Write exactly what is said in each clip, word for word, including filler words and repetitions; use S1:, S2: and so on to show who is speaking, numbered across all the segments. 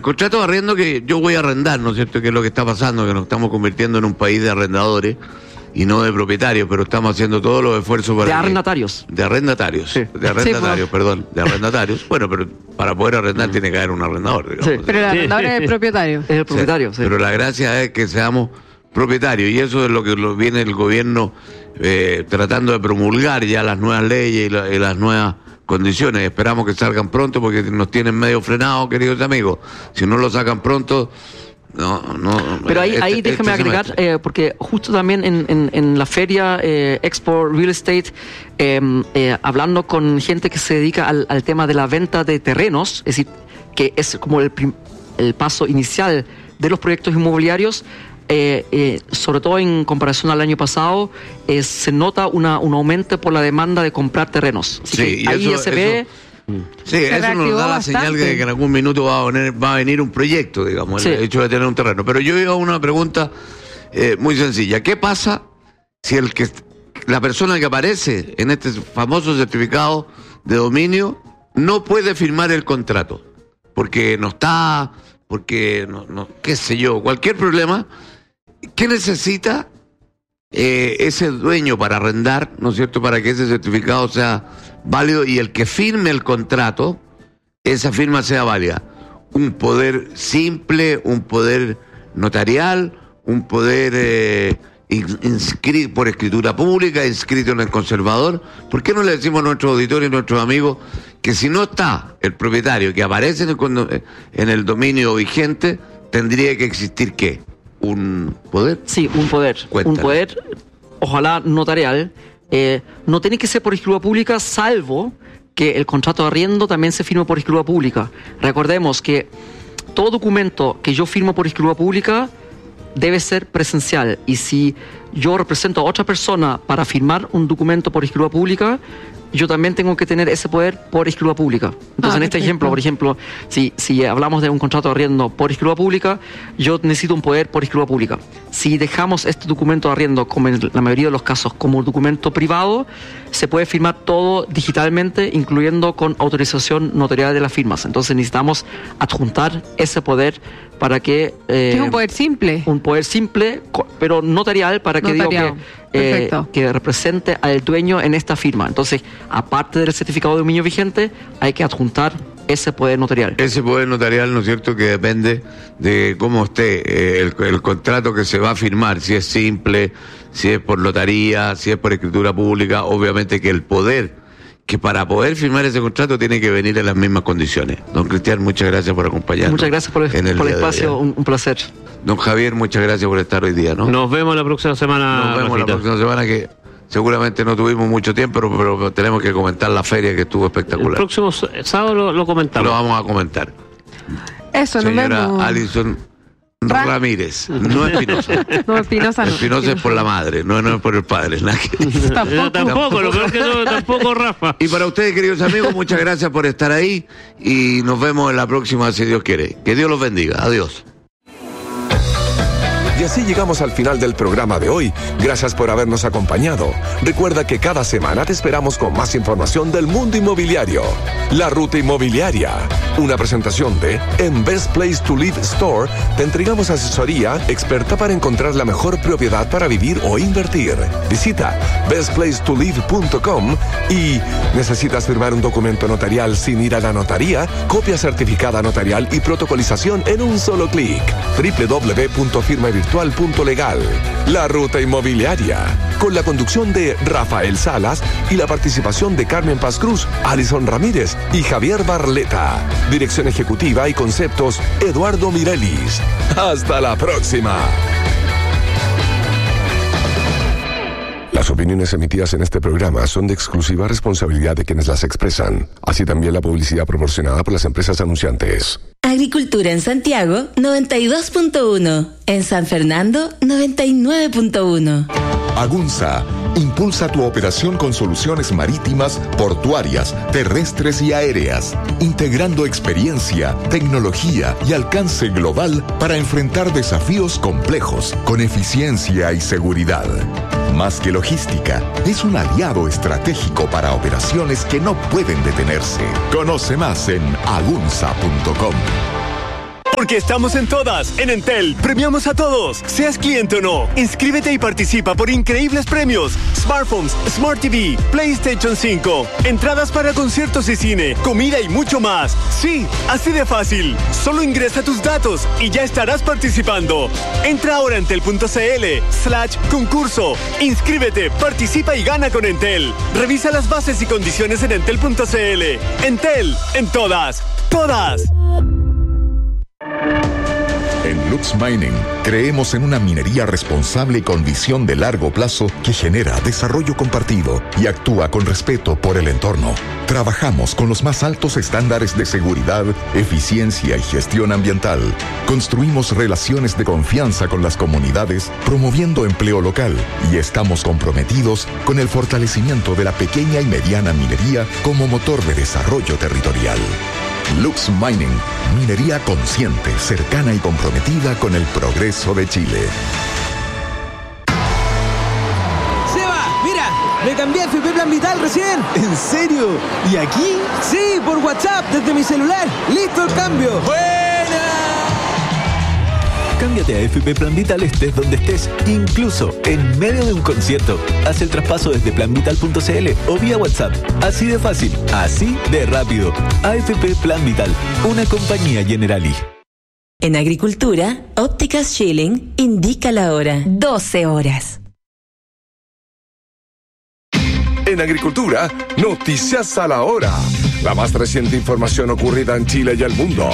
S1: contrato de arriendo que yo voy a arrendar, ¿no es cierto? Que es lo que está pasando, que nos estamos convirtiendo en un país de arrendadores y no de propietarios, pero estamos haciendo todos los esfuerzos para...
S2: De
S1: que,
S2: arrendatarios.
S1: De arrendatarios. Sí. De arrendatarios, sí, pues. perdón. De arrendatarios. Bueno, pero para poder arrendar tiene que haber un arrendador, digamos.
S3: Sí. Pero el arrendador sí. es el propietario.
S2: Es el propietario, sí.
S1: sí. Pero la gracia es que seamos propietarios, y eso es lo que lo viene el gobierno eh, tratando de promulgar ya las nuevas leyes y, la, y las nuevas condiciones. Esperamos que salgan pronto porque nos tienen medio frenados, queridos amigos. Si no lo sacan pronto... No, no,
S2: pero ahí,
S1: este,
S2: ahí déjame este agregar, eh, porque justo también en, en, en la feria eh, Expo Real Estate, eh, eh, hablando con gente que se dedica al, al tema de la venta de terrenos, es decir, que es como el, prim, el paso inicial de los proyectos inmobiliarios, eh, eh, sobre todo en comparación al año pasado, eh, se nota una, un aumento por la demanda de comprar terrenos. Así
S1: sí,
S2: que
S1: y
S2: ahí
S1: eso,
S2: se ve...
S1: Eso... Sí, eso nos da la señal de que en algún minuto va a venir, va a venir un proyecto, digamos, sí. el hecho de tener un terreno. Pero yo iba a una pregunta eh, muy sencilla. ¿Qué pasa si el que la persona que aparece en este famoso certificado de dominio no puede firmar el contrato? Porque no está, porque no, no qué sé yo, cualquier problema. ¿Qué necesita eh, ese dueño para arrendar, ¿no es cierto?, para que ese certificado sea válido y el que firme el contrato, esa firma sea válida? Un poder simple, un poder notarial, un poder eh, inscrito por escritura pública, inscrito en el conservador. ¿Por qué no le decimos a nuestros auditores y nuestros amigos que si no está el propietario que aparece en el, en el dominio vigente, tendría que existir qué? ¿Un poder?
S2: Sí, un poder. Cuéntanos. Un poder, ojalá notarial. Eh, no tiene que ser por escritura pública, salvo que el contrato de arriendo también se firme por escritura pública. Recordemos que todo documento que yo firmo por escritura pública debe ser presencial, y si yo represento a otra persona para firmar un documento por escritura pública, yo también tengo que tener ese poder por escritura pública. Entonces, ah, en este ejemplo, por ejemplo, si, si hablamos de un contrato de arriendo por escritura pública, yo necesito un poder por escritura pública. Si dejamos este documento de arriendo, como en la mayoría de los casos, como un documento privado, se puede firmar todo digitalmente, incluyendo con autorización notarial de las firmas. Entonces necesitamos adjuntar ese poder para que...
S3: Eh, es un poder simple.
S2: Un poder simple, pero notarial, para que diga que, eh, que represente al dueño en esta firma. Entonces, aparte del certificado de dominio vigente, hay que adjuntar ese poder notarial.
S1: Ese poder notarial, ¿no es cierto?, que depende de cómo esté eh, el, el contrato que se va a firmar, si es simple, si es por notaría, si es por escritura pública. Obviamente que el poder, que para poder firmar ese contrato tiene que venir en las mismas condiciones. Don Cristian, muchas gracias por acompañarnos.
S2: Muchas gracias por el, el, por el espacio, un, un placer.
S1: Don Javier, muchas gracias por estar hoy día, ¿no?
S4: Nos vemos la próxima semana.
S1: Nos vemos Rafita. la próxima semana, que seguramente no tuvimos mucho tiempo, pero, pero tenemos que comentar la feria, que estuvo espectacular.
S4: El próximo sábado lo, lo comentamos.
S1: Lo vamos a comentar.
S3: Eso, nos
S1: Señora
S3: vemos.
S1: Alison Ra Ramírez, no Espinosa.
S3: No, Espinosa no.
S1: Espinosa es por la madre, no, no es por el padre.
S4: tampoco, no, tampoco, lo peor que no, tampoco Rafa.
S1: Y para ustedes, queridos amigos, muchas gracias por estar ahí y nos vemos en la próxima, si Dios quiere. Que Dios los bendiga. Adiós.
S5: Y así llegamos al final del programa de hoy. Gracias por habernos acompañado. Recuerda que cada semana te esperamos con más información del mundo inmobiliario. La Ruta Inmobiliaria, una presentación de En Best Place to Live Store. Te entregamos asesoría experta para encontrar la mejor propiedad para vivir o invertir. Visita best place to live punto com y ¿necesitas firmar un documento notarial sin ir a la notaría? Copia certificada notarial y protocolización en un solo clic. doble u doble u doble u punto firma virtual punto legal. La Ruta Inmobiliaria, con la conducción de Rafael Salas y la participación de Carmen Paz Cruz, Alison Ramírez y Javier Barleta. Dirección ejecutiva y conceptos, Eduardo Mirelis. Hasta la próxima. Las opiniones emitidas en este programa son de exclusiva responsabilidad de quienes las expresan, así también la publicidad proporcionada por las empresas anunciantes.
S6: Agricultura en Santiago, noventa y dos punto uno. En San Fernando, noventa y nueve punto uno.
S7: Agunza impulsa tu operación con soluciones marítimas, portuarias, terrestres y aéreas, integrando experiencia, tecnología y alcance global para enfrentar desafíos complejos con eficiencia y seguridad. Más que logística, es un aliado estratégico para operaciones que no pueden detenerse. Conoce más en agunza punto com.
S8: Porque estamos en todas. En Entel, premiamos a todos. Seas cliente o no, inscríbete y participa por increíbles premios. Smartphones, Smart T V, PlayStation cinco, entradas para conciertos y cine, comida y mucho más. Sí, así de fácil. Solo ingresa tus datos y ya estarás participando. Entra ahora a entel.cl slash concurso. Inscríbete, participa y gana con Entel. Revisa las bases y condiciones en entel.cl. Entel, en todas. Todas.
S7: En Lux Mining creemos en una minería responsable y con visión de largo plazo que genera desarrollo compartido y actúa con respeto por el entorno. Trabajamos con los más altos estándares de seguridad, eficiencia y gestión ambiental. Construimos relaciones de confianza con las comunidades, promoviendo empleo local, y estamos comprometidos con el fortalecimiento de la pequeña y mediana minería como motor de desarrollo territorial. Lux Mining, minería consciente, cercana y comprometida con el progreso de Chile.
S9: ¡Seba! ¡Mira! Me cambié a F P Plan Vital recién. ¿En serio? ¿Y aquí? Sí, por WhatsApp, desde mi celular. ¡Listo el cambio! ¡Buena!
S10: Cámbiate a F P Plan Vital estés donde estés, incluso en medio de un concierto. Haz el traspaso desde plan vital punto c l o vía WhatsApp. Así de fácil, así de rápido. A F P Plan Vital, una compañía Generali.
S6: En Agricultura, Ópticas Schilling indica la hora. doce horas.
S5: En Agricultura, noticias a la hora. La más reciente información ocurrida en Chile y el mundo.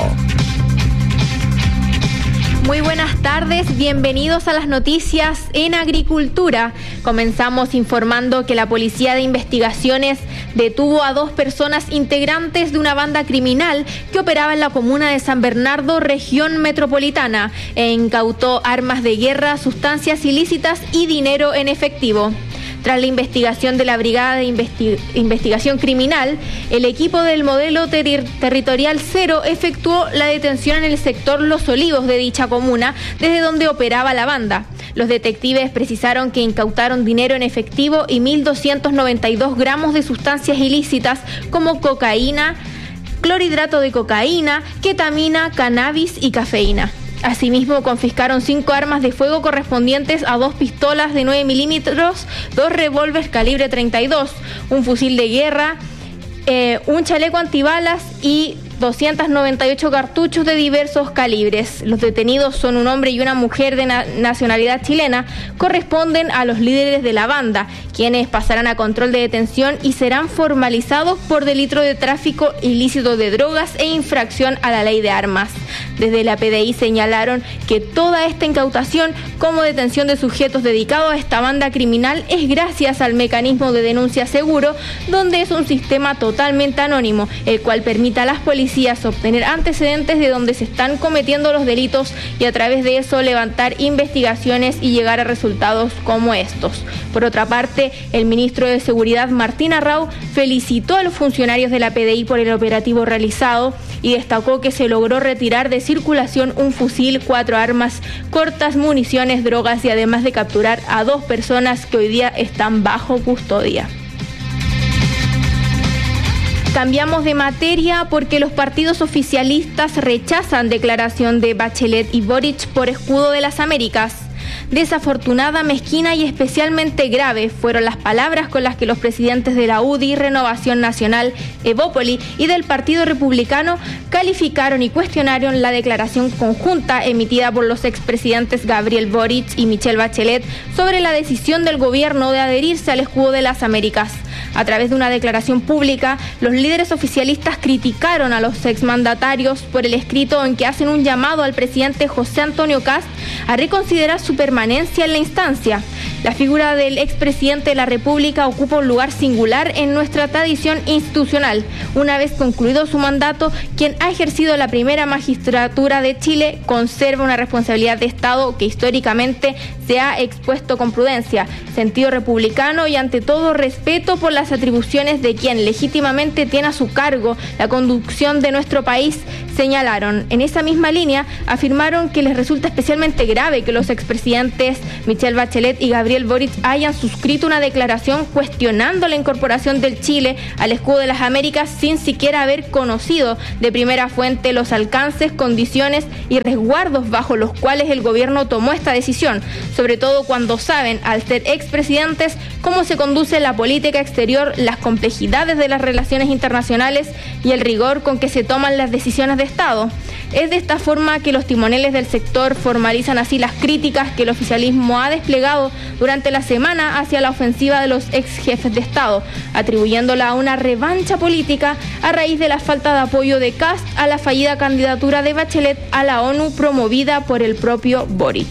S11: Muy buenas tardes, bienvenidos a las noticias en Agricultura. Comenzamos informando que la Policía de Investigaciones detuvo a dos personas integrantes de una banda criminal que operaba en la comuna de San Bernardo, región metropolitana, e incautó armas de guerra, sustancias ilícitas y dinero en efectivo. Tras la investigación de la Brigada de Investi- Investigación Criminal, el equipo del Modelo ter- Territorial Cero efectuó la detención en el sector Los Olivos de dicha comuna, desde donde operaba la banda. Los detectives precisaron que incautaron dinero en efectivo y mil doscientos noventa y dos gramos de sustancias ilícitas como cocaína, clorhidrato de cocaína, ketamina, cannabis y cafeína. Asimismo, confiscaron cinco armas de fuego correspondientes a dos pistolas de nueve milímetros, dos revólveres calibre treinta y dos, un fusil de guerra, eh, un chaleco antibalas y doscientos noventa y ocho cartuchos de diversos calibres. Los detenidos son un hombre y una mujer de na- nacionalidad chilena, corresponden a los líderes de la banda, quienes pasarán a control de detención y serán formalizados por delito de tráfico ilícito de drogas e infracción a la ley de armas. Desde la P D I señalaron que toda esta incautación como detención de sujetos dedicados a esta banda criminal es gracias al mecanismo de denuncia seguro, donde es un sistema totalmente anónimo, el cual permite a las policías obtener antecedentes de donde se están cometiendo los delitos y a través de eso levantar investigaciones y llegar a resultados como estos. Por otra parte, el ministro de Seguridad, Martín Arrau, felicitó a los funcionarios de la P D I por el operativo realizado y destacó que se logró retirar de circulación un fusil, cuatro armas cortas, municiones, drogas y además de capturar a dos personas que hoy día están bajo custodia. Cambiamos de materia porque los partidos oficialistas rechazan declaración de Bachelet y Boric por escudo de las Américas. Desafortunada, mezquina y especialmente grave fueron las palabras con las que los presidentes de la U D I, Renovación Nacional, Evópoli y del Partido Republicano calificaron y cuestionaron la declaración conjunta emitida por los expresidentes Gabriel Boric y Michelle Bachelet sobre la decisión del gobierno de adherirse al escudo de las Américas. A través de una declaración pública, los líderes oficialistas criticaron a los exmandatarios por el escrito en que hacen un llamado al presidente José Antonio Kast a reconsiderar su permanencia en la instancia. La figura del expresidente de la República ocupa un lugar singular en nuestra tradición institucional. Una vez concluido su mandato, quien ha ejercido la primera magistratura de Chile conserva una responsabilidad de Estado que históricamente se ha expuesto con prudencia, sentido republicano y ante todo respeto por las atribuciones de quien legítimamente tiene a su cargo la conducción de nuestro país, señalaron. En esa misma línea afirmaron que les resulta especialmente grave que los expresidentes Michelle Bachelet y Gabriel Boric hayan suscrito una declaración cuestionando la incorporación del Chile al escudo de las Américas sin siquiera haber conocido de primera fuente los alcances, condiciones y resguardos bajo los cuales el gobierno tomó esta decisión, sobre todo cuando saben, al ser expresidentes, cómo se conduce la política exterior, las complejidades de las relaciones internacionales y el rigor con que se toman las decisiones de Estado. Es de esta forma que los timoneles del sector formalizan así las críticas que el oficialismo ha desplegado durante la semana hacia la ofensiva de los ex jefes de Estado, atribuyéndola a una revancha política a raíz de la falta de apoyo de Kast a la fallida candidatura de Bachelet a la ONU promovida por el propio Boric.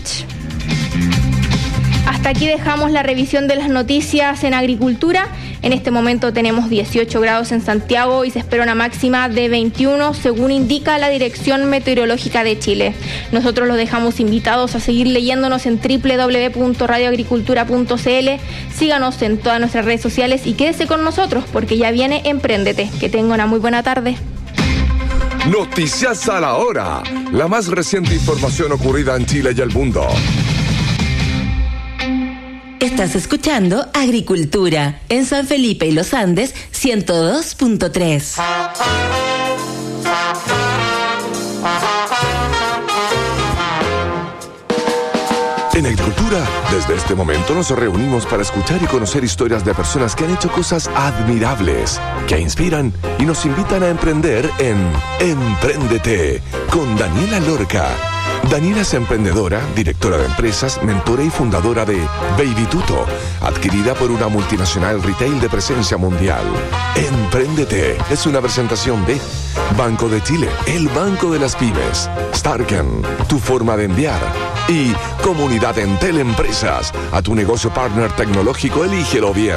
S11: Hasta aquí dejamos la revisión de las noticias en agricultura. En este momento tenemos dieciocho grados en Santiago y se espera una máxima de veintiuno, según indica la Dirección Meteorológica de Chile. Nosotros los dejamos invitados a seguir leyéndonos en doble u doble u doble u punto radio agricultura punto c l. Síganos en todas nuestras redes sociales y quédese con nosotros porque ya viene Empréndete. Que tenga una muy buena tarde.
S5: Noticias a la hora. La más reciente información ocurrida en Chile y el mundo.
S6: Estás escuchando Agricultura en San Felipe y Los Andes ciento dos punto tres.
S5: En Agricultura, desde este momento nos reunimos para escuchar y conocer historias de personas que han hecho cosas admirables, que inspiran y nos invitan a emprender en Empréndete con Daniela Lorca. Daniela es emprendedora, directora de empresas, mentora y fundadora de Baby Tuto, adquirida por una multinacional retail de presencia mundial. Empréndete es una presentación de Banco de Chile, el banco de las pymes, Starken, tu forma de enviar, y Comunidad Entel Empresas, a tu negocio partner tecnológico, elígelo bien.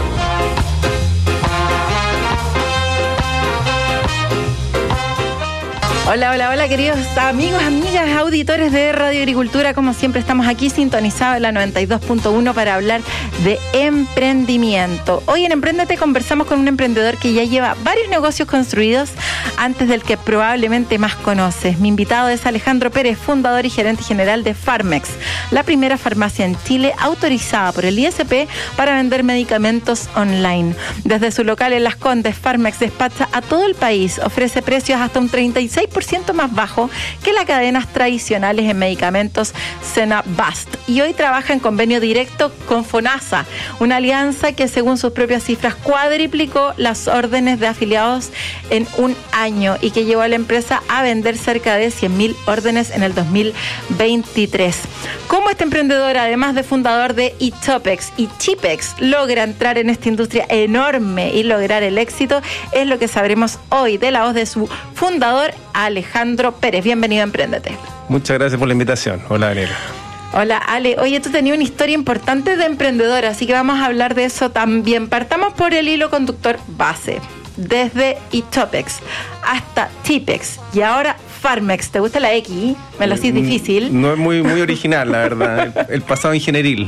S12: Hola, hola, hola, queridos amigos, amigas, auditores de Radio Agricultura. Como siempre, estamos aquí sintonizados en la noventa y dos punto uno para hablar de emprendimiento. Hoy en Empréndete conversamos con un emprendedor que ya lleva varios negocios construidos antes del que probablemente más conoces. Mi invitado es Alejandro Pérez, fundador y gerente general de Farmex, la primera farmacia en Chile autorizada por el I S P para vender medicamentos online. Desde su local en Las Condes, Farmex despacha a todo el país, ofrece precios hasta un treinta y seis por ciento más bajo que las cadenas tradicionales en medicamentos Cena-Bast. Y hoy trabaja en convenio directo con FONASA, una alianza que según sus propias cifras cuadriplicó las órdenes de afiliados en un año y que llevó a la empresa a vender cerca de cien mil órdenes en el dos mil veintitrés. ¿Cómo este emprendedor, además de fundador de Itopex y Chipex, logra entrar en esta industria enorme y lograr el éxito? Es lo que sabremos hoy de la voz de su fundador, Alejandro Pérez. Bienvenido a Empréndete.
S13: Muchas gracias por la invitación. Hola, Daniela.
S12: Hola, Ale. Oye, tú tenías una historia importante de emprendedor, así que vamos a hablar de eso también. Partamos por el hilo conductor base. Desde Itopex hasta Chipex y ahora Farmex. ¿Te gusta la X? Me lo haces difícil.
S13: No es muy, muy original, la verdad. El, el pasado ingenieril.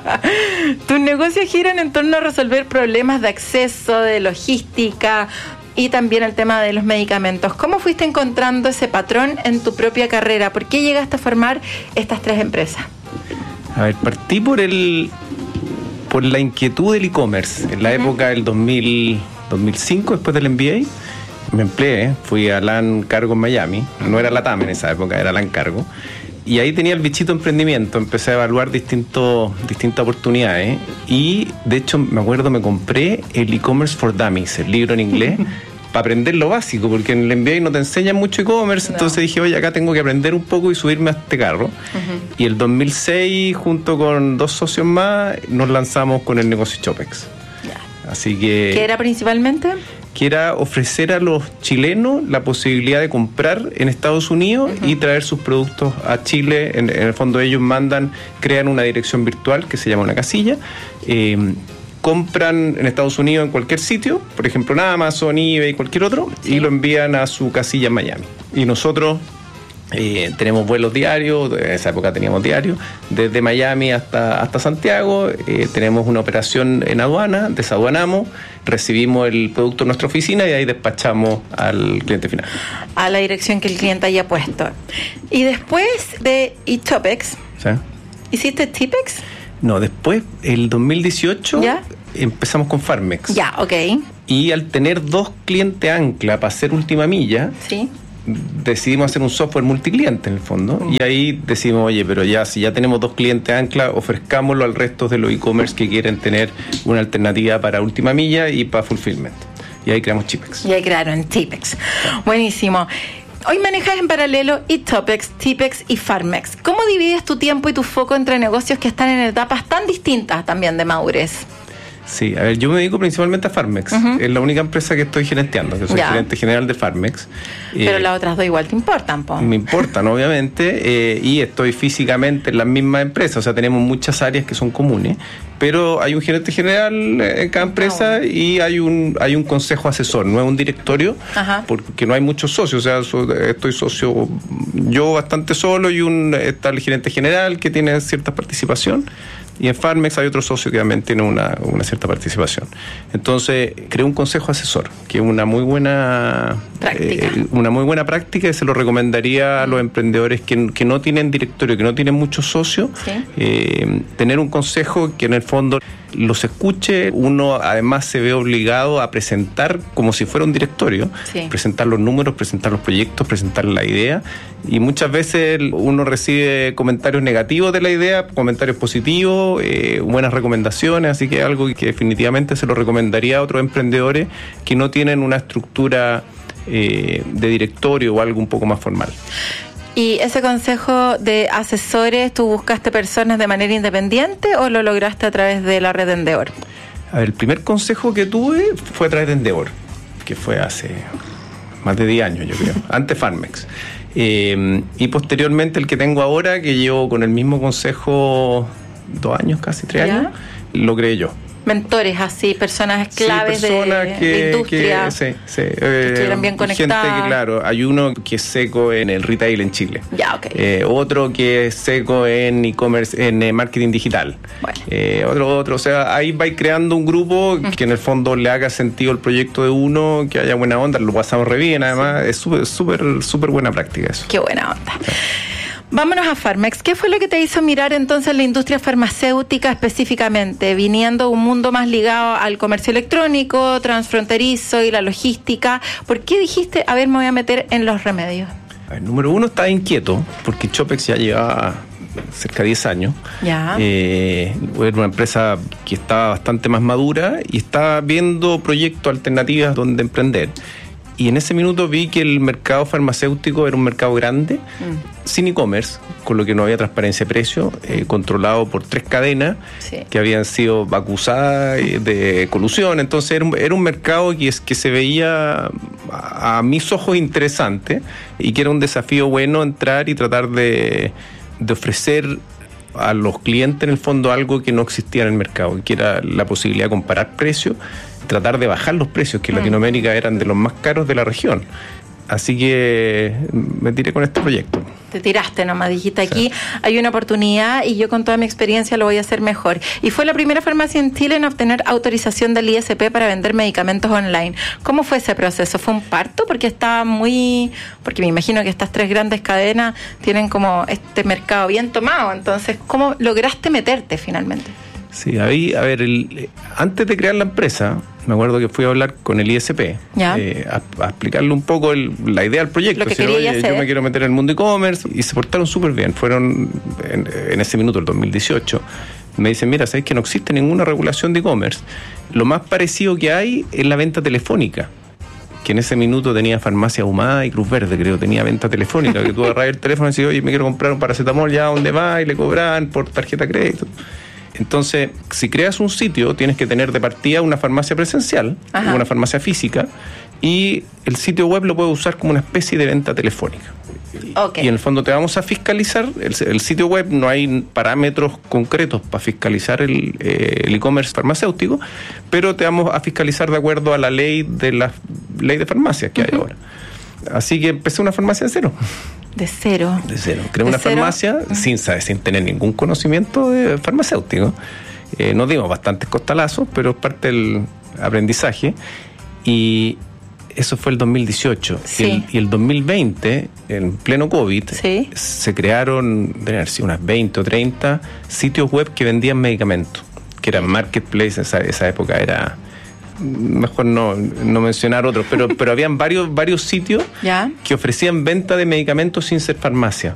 S12: Tus negocios giran en torno a resolver problemas de acceso, de logística y también el tema de los medicamentos. ¿Cómo fuiste encontrando ese patrón en tu propia carrera? ¿Por qué llegaste a formar estas tres empresas?
S13: A ver, partí por el por la inquietud del e-commerce. En la uh-huh. época del dos mil, dos mil cinco, después del M B A, me empleé, fui a LAN Cargo en Miami. No era LATAM en esa época, era LAN Cargo. Y ahí tenía el bichito emprendimiento, empecé a evaluar distintos, distintas oportunidades. Y de hecho, me acuerdo, me compré el E-Commerce for Dummies, el libro en inglés, para aprender lo básico, porque en el M B A no te enseñan mucho e-commerce, no. Entonces dije, oye, acá tengo que aprender un poco y subirme a este carro. Uh-huh. Y el dos mil seis, junto con dos socios más, nos lanzamos con el negocio Chopex. Yeah. Así que...
S12: ¿Qué era principalmente?
S13: Que era ofrecer a los chilenos la posibilidad de comprar en Estados Unidos uh-huh. y traer sus productos a Chile. En, en el fondo ellos mandan, crean una dirección virtual que se llama una casilla, eh, compran en Estados Unidos en cualquier sitio, por ejemplo en Amazon, eBay, cualquier otro, sí. y lo envían a su casilla en Miami. Y nosotros Eh, tenemos vuelos diarios, en esa época teníamos diarios, desde Miami hasta, hasta Santiago. Eh, tenemos una operación en aduana, desaduanamos, recibimos el producto en nuestra oficina y ahí despachamos al cliente final.
S12: A la dirección que el cliente haya puesto. Y después de eTopex,
S13: ¿sí?
S12: ¿Hiciste Tipex?
S13: No, después, el dos mil dieciocho, ¿ya? Empezamos con Farmex.
S12: Ya, ok.
S13: Y al tener dos clientes ancla para hacer última milla,
S12: sí,
S13: decidimos hacer un software multicliente en el fondo. Mm. Y ahí decimos, oye, pero ya si ya tenemos dos clientes ancla, ofrezcámoslo al resto de los e-commerce que quieren tener una alternativa para última milla y para fulfillment. Y ahí creamos Tipex.
S12: Y ahí crearon Tipex. Buenísimo. Hoy manejas en paralelo eTopex, Tipex y Farmex. ¿Cómo divides tu tiempo y tu foco entre negocios que están en etapas tan distintas también de madurez?
S13: Sí, a ver, yo me dedico principalmente a Farmex. Uh-huh. Es la única empresa que estoy gerenteando. Yo soy ya. gerente general de Farmex.
S12: Pero
S13: eh,
S12: las otras dos igual te importan, po.
S13: Me importan, obviamente, eh, y estoy físicamente en la misma empresa. O sea, tenemos muchas áreas que son comunes, pero hay un gerente general en cada empresa oh. y hay un hay un consejo asesor, no es un directorio, Ajá. porque no hay muchos socios. O sea, so, estoy socio yo bastante solo y un está el gerente general que tiene cierta participación. Y en Farmex hay otro socio que también tiene una, una cierta participación. Entonces, creé un consejo asesor, que es una muy buena práctica. Eh, una muy buena práctica y se lo recomendaría a los emprendedores que, que no tienen directorio, que no tienen muchos socios, ¿sí? eh, tener un consejo que en el fondo los escuche. Uno además se ve obligado a presentar como si fuera un directorio, sí. presentar los números, presentar los proyectos, presentar la idea, y muchas veces uno recibe comentarios negativos de la idea, comentarios positivos, eh, buenas recomendaciones, así que algo que definitivamente se lo recomendaría a otros emprendedores que no tienen una estructura eh, de directorio o algo un poco más formal.
S12: ¿Y ese consejo de asesores, tú buscaste personas de manera independiente o lo lograste a través de la red de Endeavor?
S13: A ver, el primer consejo que tuve fue a través de Endeavor, que fue hace más de diez años, yo creo, antes Farmex. Eh, y posteriormente el que tengo ahora, que llevo con el mismo consejo dos años, casi tres ¿Ya? años, lo creé yo.
S12: Mentores así, personas claves sí, personas de,
S13: que,
S12: de industria
S13: que, sí, sí,
S12: que eh, estuvieran bien conectadas.
S13: Gente que, claro, hay uno que es seco en el retail en Chile.
S12: Ya, ok.
S13: Eh, otro que es seco en e-commerce, en eh, marketing digital.
S12: Bueno.
S13: Eh, otro, otro. O sea, ahí vais creando un grupo que en el fondo le haga sentido el proyecto de uno, que haya buena onda, lo pasamos re bien, además. Sí. Es súper, súper, súper buena práctica eso.
S12: Qué buena onda. Sí. Vámonos a Farmex. ¿Qué fue lo que te hizo mirar entonces la industria farmacéutica específicamente, viniendo de un mundo más ligado al comercio electrónico, transfronterizo y la logística? ¿Por qué dijiste, a ver, me voy a meter en los remedios?
S13: A ver, número uno, estaba inquieto, porque Chopex ya llevaba cerca de diez años.
S12: Ya.
S13: Eh, era una empresa que estaba bastante más madura y estaba viendo proyectos alternativas donde emprender. Y en ese minuto vi que el mercado farmacéutico era un mercado grande, mm. sin e-commerce, con lo que no había transparencia de precio, eh, controlado por tres cadenas sí. que habían sido acusadas de colusión. Entonces era un, era un mercado que, es, que se veía a, a mis ojos interesante y que era un desafío bueno entrar y tratar de, de ofrecer a los clientes en el fondo algo que no existía en el mercado, que era la posibilidad de comparar precios, tratar de bajar los precios, que en Latinoamérica eran de los más caros de la región. Así que me tiré con este proyecto.
S12: Te tiraste nomás, dijiste, aquí sí. hay una oportunidad y yo con toda mi experiencia lo voy a hacer mejor. Y fue la primera farmacia en Chile en obtener autorización del I S P para vender medicamentos online. ¿Cómo fue ese proceso? ¿Fue un parto? Porque estaba muy... Porque me imagino que estas tres grandes cadenas tienen como este mercado bien tomado. Entonces, ¿cómo lograste meterte finalmente?
S13: Sí, ahí, a ver, el, antes de crear la empresa, me acuerdo que fui a hablar con el I S P, eh, a, a explicarle un poco el, la idea del proyecto.
S12: Lo que
S13: decir,
S12: quería
S13: oye,
S12: hacer.
S13: Yo me quiero meter en el mundo e-commerce, y se portaron súper bien. Fueron, en, en ese minuto, el dos mil dieciocho, me dicen, mira, ¿sabes que no existe ninguna regulación de e-commerce? Lo más parecido que hay es la venta telefónica, que en ese minuto tenía Farmacia Ahumada y Cruz Verde, creo, tenía venta telefónica, que tú agarrabas el teléfono y decías, oye, me quiero comprar un paracetamol, ya, ¿dónde va? Y le cobran por tarjeta de crédito. Entonces, si creas un sitio, tienes que tener de partida una farmacia presencial, Ajá. una farmacia física, y el sitio web lo puedes usar como una especie de venta telefónica. Okay. Y en el fondo te vamos a fiscalizar, el, el sitio web no hay parámetros concretos para fiscalizar el, eh, el e-commerce farmacéutico, pero te vamos a fiscalizar de acuerdo a la ley de la ley de farmacias que uh-huh. hay ahora. Así que empecé una farmacia de cero.
S12: De cero.
S13: De cero. Creé
S12: de
S13: una
S12: cero.
S13: farmacia uh-huh. sin saber, sin tener ningún conocimiento de farmacéutico. Eh, nos dimos bastantes costalazos, pero es parte del aprendizaje. Y eso fue el dos mil dieciocho.
S12: Sí.
S13: Y, el, y el dos mil veinte, en pleno COVID,
S12: sí.
S13: se crearon, deben haber sido unas veinte o treinta sitios web que vendían medicamentos, que eran marketplace. Esa, esa época era... Mejor no, no mencionar otros, pero, pero habían varios, varios sitios
S12: ¿Ya?
S13: que ofrecían venta de medicamentos sin ser farmacia.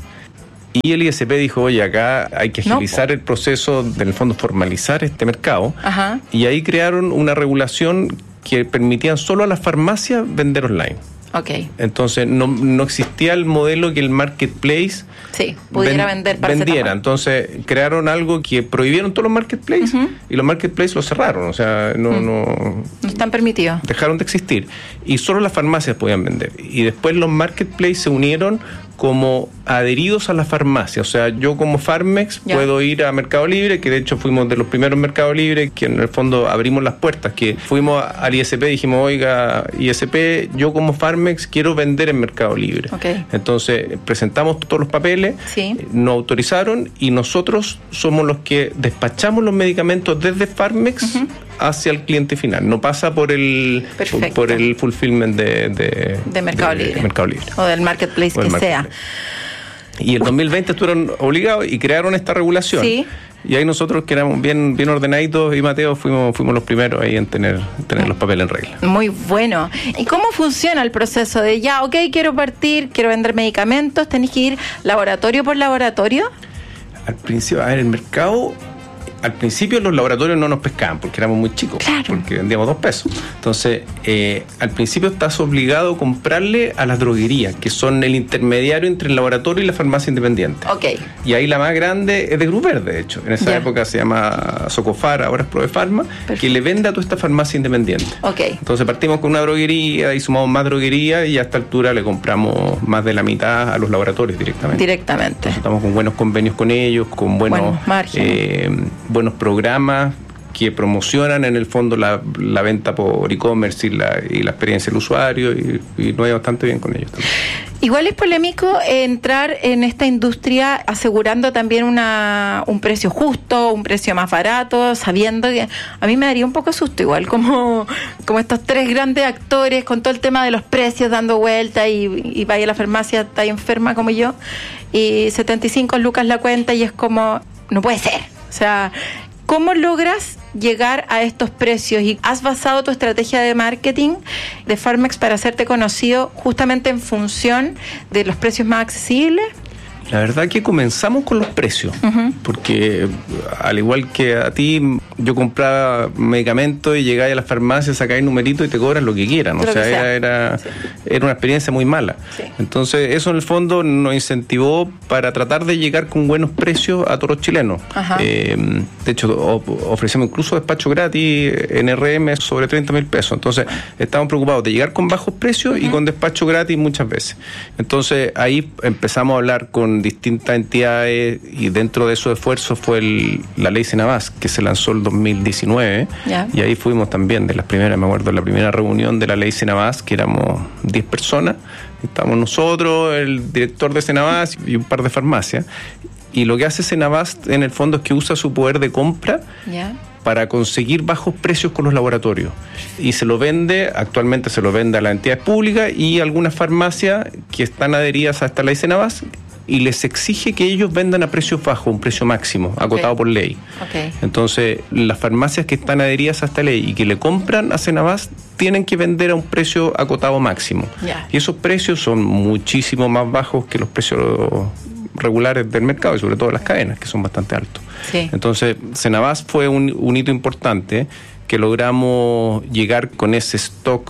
S13: Y el I S P dijo, oye, acá hay que agilizar no. el proceso, en el fondo formalizar este mercado.
S12: Ajá.
S13: Y ahí crearon una regulación que permitían solo a las farmacias vender online.
S12: Okay.
S13: Entonces no, no existía el modelo que el marketplace
S12: sí, pudiera
S13: ven,
S12: vender para
S13: vendiera. Entonces crearon algo que prohibieron todos los marketplaces uh-huh. y los marketplaces los cerraron. O sea, no, uh-huh. no,
S12: no están permitidos.
S13: Dejaron de existir. Y solo las farmacias podían vender. Y después los marketplaces se unieron como adheridos a la farmacia. O sea, yo como Farmex ya. puedo ir a Mercado Libre, que de hecho fuimos de los primeros Mercado Libre, que en el fondo abrimos las puertas, que fuimos al I S P y dijimos, oiga, I S P, yo como Farmex quiero vender en Mercado Libre.
S12: Okay.
S13: Entonces presentamos todos los papeles,
S12: sí.
S13: nos autorizaron y nosotros somos los que despachamos los medicamentos desde Farmex uh-huh. hacia el cliente final. No pasa por el por, por el fulfillment de, de,
S12: de, Mercado,
S13: de
S12: Libre.
S13: Mercado Libre
S12: o del marketplace o que marketplace. sea.
S13: Y el dos mil veinte estuvieron obligados y crearon esta regulación.
S12: Sí.
S13: Y ahí nosotros, que éramos bien, bien ordenaditos, y Mateo, fuimos, fuimos los primeros ahí en tener, tener los papeles en regla.
S12: Muy bueno. ¿Y cómo funciona el proceso de ya, ok, quiero partir, quiero vender medicamentos? ¿Tenés que ir laboratorio por laboratorio?
S13: Al principio, a ver, el mercado... Al principio los laboratorios no nos pescaban porque éramos muy chicos,
S12: claro.
S13: porque vendíamos dos pesos. Entonces, eh, al principio estás obligado a comprarle a las droguerías, que son el intermediario entre el laboratorio y la farmacia independiente.
S12: Okay.
S13: Y ahí la más grande es de Grupo Verde, de hecho. En esa
S12: yeah.
S13: época se llama Socofar, ahora es Prodefarma, que le vende a toda esta farmacia independiente.
S12: Okay.
S13: Entonces partimos con una droguería y sumamos más droguería y a esta altura le compramos más de la mitad a los laboratorios directamente.
S12: Directamente.
S13: Entonces, estamos con buenos convenios con ellos, con buenos...
S12: buenos márgenes.
S13: Eh, buenos programas que promocionan en el fondo la, la venta por e-commerce y la, y la experiencia del usuario y, y nos va bastante bien con ellos también.
S12: Igual es polémico entrar en esta industria asegurando también una un precio justo, un precio más barato, sabiendo que a mí me daría un poco de susto igual, como, como estos tres grandes actores con todo el tema de los precios dando vuelta y, y vaya a la farmacia, está ahí enferma como yo, y setenta y cinco lucas la cuenta y es como, no puede ser. O sea, ¿cómo logras llegar a estos precios? ¿Y has basado tu estrategia de marketing de Farmex para hacerte conocido justamente en función de los precios más accesibles?
S13: La verdad que comenzamos con los precios, uh-huh. porque al igual que a ti, yo compraba medicamentos y llegaba a las farmacias, sacabas numeritos y te cobran lo que quieran. O sea, sea, era era, sí. era una experiencia muy mala.
S12: Sí.
S13: Entonces, eso en el fondo nos incentivó para tratar de llegar con buenos precios a todos los chilenos. Eh, de hecho, ofrecemos incluso despacho gratis en R M sobre treinta mil pesos. Entonces, estamos preocupados de llegar con bajos precios uh-huh. y con despacho gratis muchas veces. Entonces, ahí empezamos a hablar con distintas entidades y dentro de esos esfuerzos fue el, la ley Senabas, que se lanzó el dos mil diecinueve,
S12: yeah.
S13: y ahí fuimos también de las primeras, me acuerdo, la primera reunión de la ley Senabas, que éramos diez personas, estábamos nosotros, el director de Senabas y un par de farmacias, y lo que hace Senabas en el fondo es que usa su poder de compra
S12: yeah.
S13: para conseguir bajos precios con los laboratorios. Y se lo vende, actualmente se lo vende a las entidades públicas y algunas farmacias que están adheridas a esta ley Senabas, y les exige que ellos vendan a precios bajos, un precio máximo, acotado okay. por ley.
S12: Okay.
S13: Entonces, las farmacias que están adheridas a esta ley y que le compran a Senabas tienen que vender a un precio acotado máximo.
S12: Yeah.
S13: Y esos precios son muchísimo más bajos que los precios regulares del mercado y sobre todo las cadenas, que son bastante altos.
S12: Sí.
S13: Entonces, Senabas fue un, un hito importante que logramos llegar con ese stock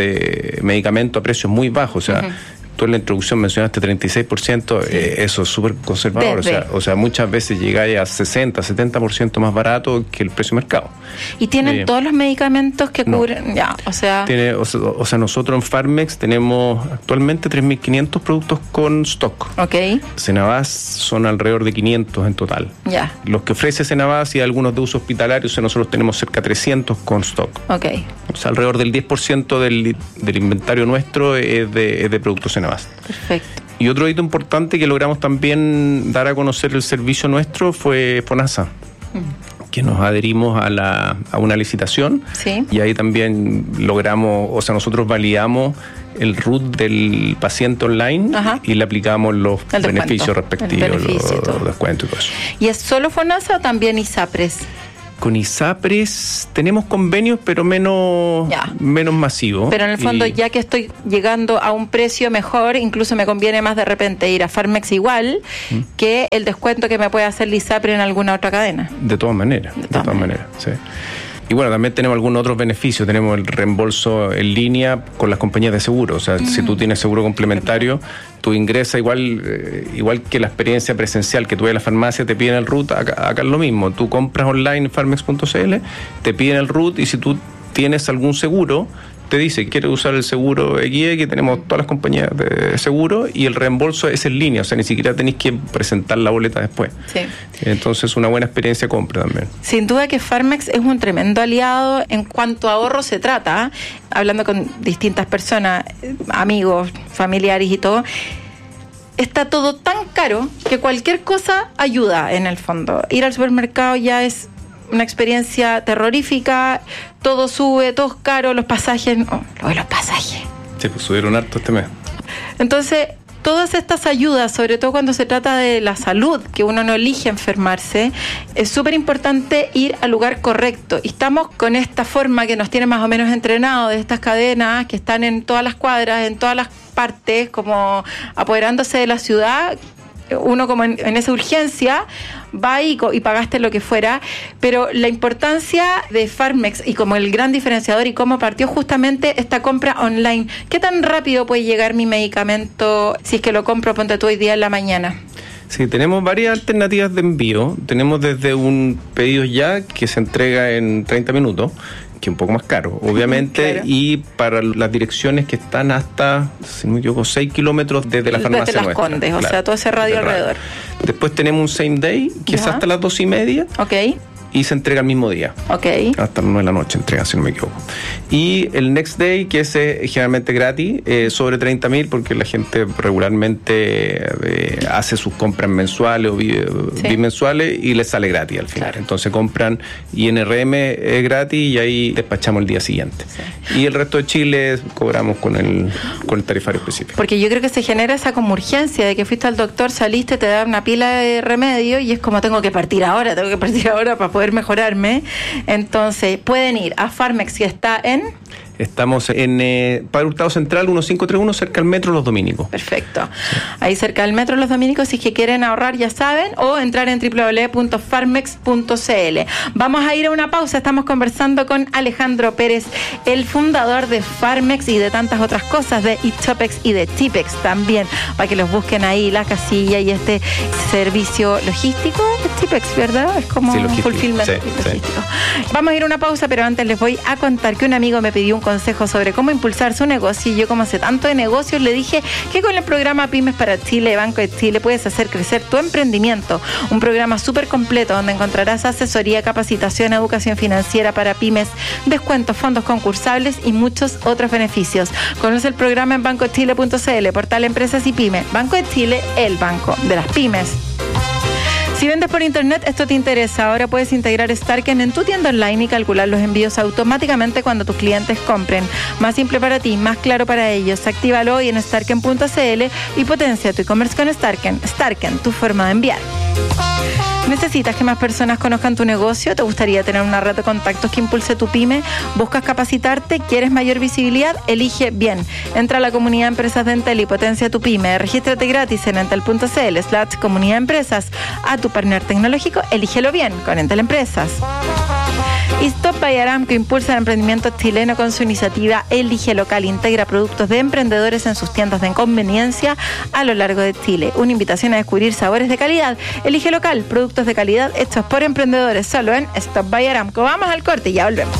S13: de medicamentos a precios muy bajos. O sea, uh-huh. tú en la introducción mencionaste treinta y seis por ciento, sí. eh, eso es súper conservador. O sea, o sea, muchas veces llegáis a sesenta, setenta por ciento más barato que el precio de mercado.
S12: ¿Y tienen eh, todos los medicamentos que cubren?
S13: No.
S12: Ya, o sea...
S13: Tiene, o, sea, o sea, nosotros en Farmex tenemos actualmente tres mil quinientos productos con stock.
S12: Ok.
S13: Senabas son alrededor de quinientos en total.
S12: Ya.
S13: Los que ofrece Senabas y algunos de uso hospitalario, o sea, nosotros tenemos cerca de trescientos con stock.
S12: Ok.
S13: O sea, alrededor del diez por ciento del, del inventario nuestro es de, es de productos Senabas.
S12: Perfecto.
S13: Y otro hito importante que logramos también dar a conocer el servicio nuestro fue FONASA, mm. que nos adherimos a, la, a una licitación.
S12: Sí.
S13: Y ahí también logramos, o sea, nosotros validamos el R U T del paciente online. Ajá. Y le aplicamos los el beneficios respectivos, beneficio los, los descuentos y todo eso.
S12: ¿Y es solo FONASA o también ISAPRES?
S13: Con ISAPRES tenemos convenios, pero menos, menos masivos.
S12: Pero en el fondo, y... ya que estoy llegando a un precio mejor, incluso me conviene más de repente ir a Farmex igual ¿Mm? que el descuento que me puede hacer el ISAPRES en alguna otra cadena.
S13: De todas maneras, de todas, de todas maneras, sí. Y bueno, también tenemos algunos otros beneficios. Tenemos el reembolso en línea con las compañías de seguro. O sea, mm. si tú tienes seguro complementario, tú ingresas igual eh, igual que la experiencia presencial que tú ves en la farmacia, te piden el R U T. Acá, acá es lo mismo. Tú compras online en farmex punto c l, te piden el R U T y si tú tienes algún seguro, te dice, ¿quieres usar el seguro X? Que tenemos todas las compañías de seguro y el reembolso es en línea, o sea, ni siquiera tenéis que presentar la boleta después.
S12: Sí.
S13: Entonces, una buena experiencia de compra también.
S12: Sin duda que Farmex es un tremendo aliado en cuanto a ahorro se trata, hablando con distintas personas, amigos, familiares y todo. Está todo tan caro que cualquier cosa ayuda en el fondo. Ir al supermercado ya es una experiencia terrorífica, todo sube, todo es caro, los pasajes, oh, lo de los pasajes.
S13: Sí, pues subieron harto este mes.
S12: Entonces, todas estas ayudas, sobre todo cuando se trata de la salud, que uno no elige enfermarse, es súper importante ir al lugar correcto. Y estamos con esta forma que nos tiene más o menos entrenado de estas cadenas que están en todas las cuadras, en todas las partes, como apoderándose de la ciudad. Uno como en, en esa urgencia va y, y pagaste lo que fuera, pero la importancia de Farmex y como el gran diferenciador y cómo partió justamente esta compra online. ¿Qué tan rápido puede llegar mi medicamento si es que lo compro, ponte tú hoy día en la mañana?
S13: Sí, tenemos varias alternativas de envío. Tenemos desde un pedido ya que se entrega en treinta minutos, que es un poco más caro, obviamente, claro. Y para las direcciones que están hasta, si no me equivoco, seis kilómetros desde la farmacia
S12: desde Las
S13: nuestra.
S12: Condes,
S13: claro,
S12: o sea, todo ese radio alrededor.
S13: Después tenemos un same day, que ¿Ya? es hasta las dos y media.
S12: Ok.
S13: Y se entrega el mismo día.
S12: Ok.
S13: Hasta las nueve de la noche entrega, si no me equivoco. Y el next day, que es eh, generalmente gratis, eh, sobre treinta mil, porque la gente regularmente eh, hace sus compras mensuales o bi, sí. bimensuales y les sale gratis al final. Claro. Entonces compran y en R M es gratis y ahí despachamos el día siguiente. Sí. Y el resto de Chile cobramos con el, con el tarifario específico.
S12: Porque yo creo que se genera esa como urgencia de que fuiste al doctor, saliste, te da una pila de remedio y es como tengo que partir ahora, tengo que partir ahora para poder poder mejorarme. Entonces, pueden ir a Farmex, que está en...
S13: Estamos en eh, Padre Hurtado Central mil quinientos treinta y uno, cerca del Metro Los Dominicos.
S12: Perfecto. Sí. Ahí cerca del Metro Los Dominicos, si es que quieren ahorrar, ya saben, o entrar en doble u doble u doble u punto farmex punto c l. Vamos a ir a una pausa. Estamos conversando con Alejandro Pérez, el fundador de Farmex y de tantas otras cosas, de Itopex y de Tipex también, para que los busquen ahí, la casilla y este servicio logístico. Es Tipex, ¿verdad? Es como
S13: sí,
S12: un fulfillment
S13: sí,
S12: logístico.
S13: Sí.
S12: Vamos a ir a una pausa, pero antes les voy a contar que un amigo me pidió un consejo sobre cómo impulsar su negocio y yo, como sé tanto de negocios, le dije que con el programa Pymes para Chile, Banco de Chile, puedes hacer crecer tu emprendimiento. Un programa súper completo donde encontrarás asesoría, capacitación, educación financiera para pymes, descuentos, fondos concursables y muchos otros beneficios. Conoce el programa en banco de chile punto c l, portal Empresas y Pymes. Banco de Chile, el banco de las pymes. Si vendes por internet, esto te interesa. Ahora puedes integrar Starken en tu tienda online y calcular los envíos automáticamente cuando tus clientes compren. Más simple para ti, más claro para ellos. Actívalo hoy en starken punto c l y potencia tu e-commerce con Starken. Starken, tu forma de enviar. ¿Necesitas que más personas conozcan tu negocio? ¿Te gustaría tener una red de contactos que impulse tu pyme? ¿Buscas capacitarte? ¿Quieres mayor visibilidad? Elige bien. Entra a la comunidad de empresas de Entel y potencia tu pyme. Regístrate gratis en entel punto c l slash comunidad de empresas. A tu partner tecnológico, elígelo bien con Entel Empresas. Y Stop by Aramco impulsa el emprendimiento chileno con su iniciativa Elige Local. Integra productos de emprendedores en sus tiendas de conveniencia a lo largo de Chile. Una invitación a descubrir sabores de calidad. Elige Local, productos de calidad hechos por emprendedores, solo en Stop by Aramco. Vamos al corte y ya volvemos.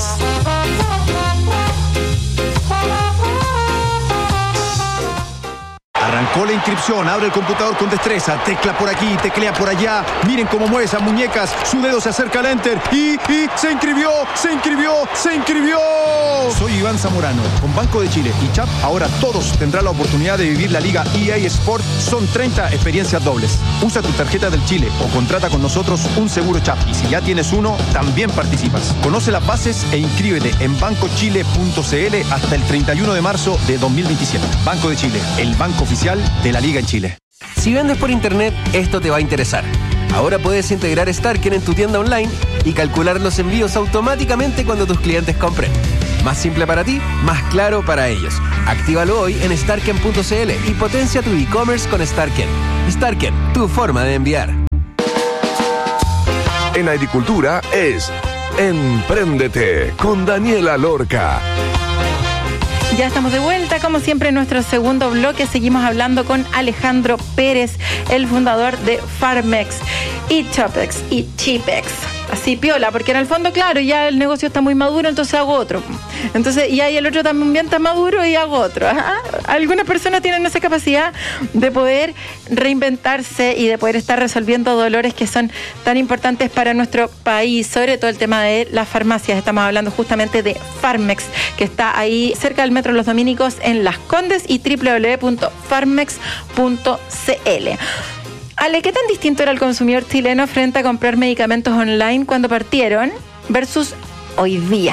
S14: Arrancó la inscripción, abre el computador con destreza, tecla por aquí, teclea por allá. Miren cómo mueve esas muñecas, su dedo se acerca al enter y, y se inscribió, se inscribió, se inscribió. Soy Iván Zamorano, con Banco de Chile y Chap, ahora todos tendrán la oportunidad de vivir la Liga E A Sport. Son treinta experiencias dobles. Usa tu tarjeta del Chile o contrata con nosotros un seguro Chap. Y si ya tienes uno, también participas. Conoce las bases e inscríbete en banco chile punto c l hasta el treinta y uno de marzo de dos mil veintisiete. Banco de Chile, el banco oficial de la Liga en Chile.
S15: Si vendes por internet, esto te va a interesar. Ahora puedes integrar Starken en tu tienda online y calcular los envíos automáticamente cuando tus clientes compren. Más simple para ti, más claro para ellos. Actívalo hoy en starken punto c l y potencia tu e-commerce con Starken. Starken, tu forma de enviar.
S5: En agricultura es Empréndete con Daniela Lorca.
S12: Ya estamos de vuelta, como siempre en nuestro segundo bloque seguimos hablando con Alejandro Pérez, el fundador de Farmex y Chopex y Chipex. Así piola, porque en el fondo, claro, ya el negocio está muy maduro, entonces hago otro. Entonces, y ahí el otro también está maduro y hago otro. Ajá. Algunas personas tienen esa capacidad de poder reinventarse y de poder estar resolviendo dolores que son tan importantes para nuestro país, sobre todo el tema de las farmacias. Estamos hablando justamente de Farmex, que está ahí cerca del Metro Los Dominicos en Las Condes, y doble u doble u doble u punto farmex punto c l. Ale, ¿qué tan distinto era el consumidor chileno frente a comprar medicamentos online cuando partieron versus hoy día?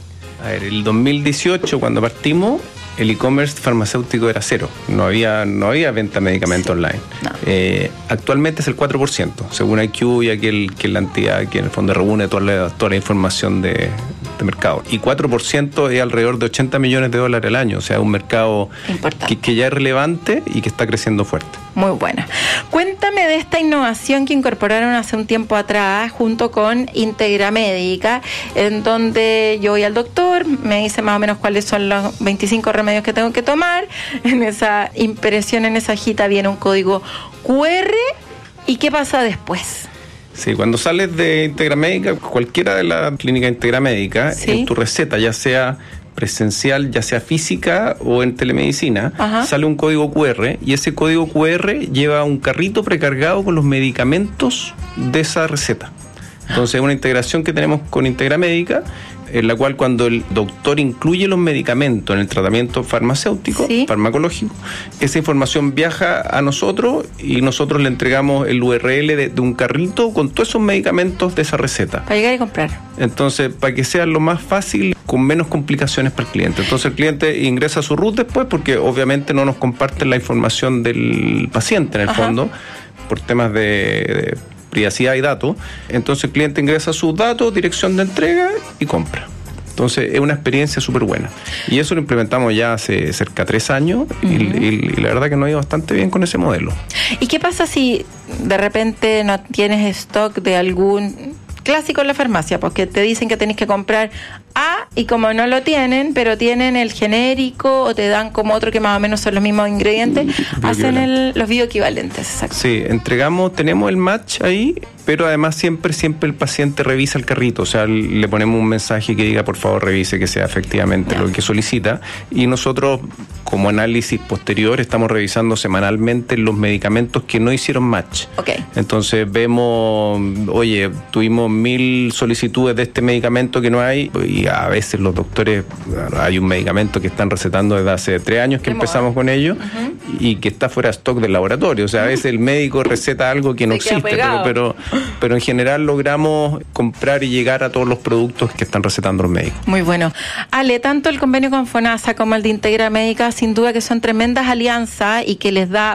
S13: A ver, el dos mil dieciocho, cuando partimos, el e-commerce farmacéutico era cero. No había, no había venta de medicamentos online. No. Eh, actualmente es el cuatro por ciento, según I Q, ya que, el, que es la entidad que en el fondo reúne toda la, toda la información de, de mercado. Y cuatro por ciento es alrededor de ochenta millones de dólares al año. O sea, un mercado que, que ya es relevante y que está creciendo fuerte.
S12: Muy buena. Cuéntame de esta innovación que incorporaron hace un tiempo atrás junto con Integra Médica, en donde yo voy al doctor, me dice más o menos cuáles son los veinticinco remedios que tengo que tomar. En esa impresión, en esa hojita viene un código cu erre. ¿Y qué pasa después?
S13: Sí, cuando sales de Integra Médica, cualquiera de las clínicas Integra Médica, ¿sí?, en tu receta, ya sea presencial, ya sea física o en telemedicina, ajá, sale un código cu erre, y ese código cu erre lleva un carrito precargado con los medicamentos de esa receta. Entonces es una integración que tenemos con Integra Médica, en la cual cuando el doctor incluye los medicamentos en el tratamiento farmacéutico, ¿sí?, farmacológico, esa información viaja a nosotros y nosotros le entregamos el u erre ele de, de un carrito con todos esos medicamentos de esa receta.
S12: Para llegar y comprar.
S13: Entonces, para que sea lo más fácil, con menos complicaciones para el cliente. Entonces el cliente ingresa su root después, porque obviamente no nos comparten la información del paciente en el, ajá, fondo, por temas de... de privacidad y datos. Entonces el cliente ingresa sus datos, dirección de entrega y compra. Entonces es una experiencia súper buena. Y eso lo implementamos ya hace cerca de tres años, uh-huh, y, y, y la verdad que nos ha ido bastante bien con ese modelo.
S12: ¿Y qué pasa si de repente no tienes stock de algún clásico en la farmacia? Porque te dicen que tenés que comprar A y como no lo tienen, pero tienen el genérico o te dan como otro que más o menos son los mismos ingredientes, hacen el, los bioequivalentes. Exacto.
S13: Sí, entregamos, tenemos el match ahí, pero además siempre, siempre el paciente revisa el carrito, o sea, le ponemos un mensaje que diga por favor revise que sea efectivamente, yeah, lo que solicita, y nosotros como análisis posterior estamos revisando semanalmente los medicamentos que no hicieron match.
S12: Okay.
S13: Entonces vemos, oye, tuvimos mil solicitudes de este medicamento que no hay, y a veces los doctores, hay un medicamento que están recetando desde hace tres años que empezamos con ellos, uh-huh, y que está fuera de stock del laboratorio, o sea, a veces el médico receta algo que no existe, pero, pero, pero en general logramos comprar y llegar a todos los productos que están recetando los médicos.
S12: Muy bueno. Ale, tanto el convenio con FONASA como el de Integra Médica, sin duda que son tremendas alianzas y que les da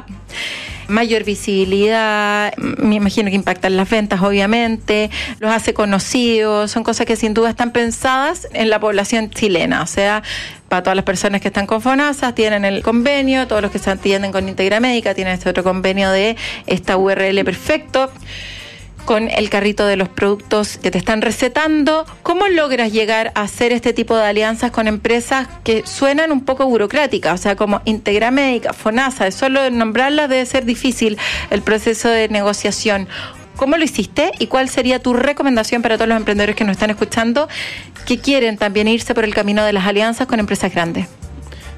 S12: mayor visibilidad, me imagino que impactan las ventas, obviamente, los hace conocidos, son cosas que sin duda están pensadas en la población chilena, o sea, para todas las personas que están con FONASA tienen el convenio, todos los que se atienden con Integra Médica tienen este otro convenio de esta u erre ele perfecto, con el carrito de los productos que te están recetando. ¿Cómo logras llegar a hacer este tipo de alianzas con empresas que suenan un poco burocráticas? O sea, como Integra Médica, FONASA, solo nombrarlas debe ser difícil el proceso de negociación. ¿Cómo lo hiciste y cuál sería tu recomendación para todos los emprendedores que nos están escuchando que quieren también irse por el camino de las alianzas con empresas grandes?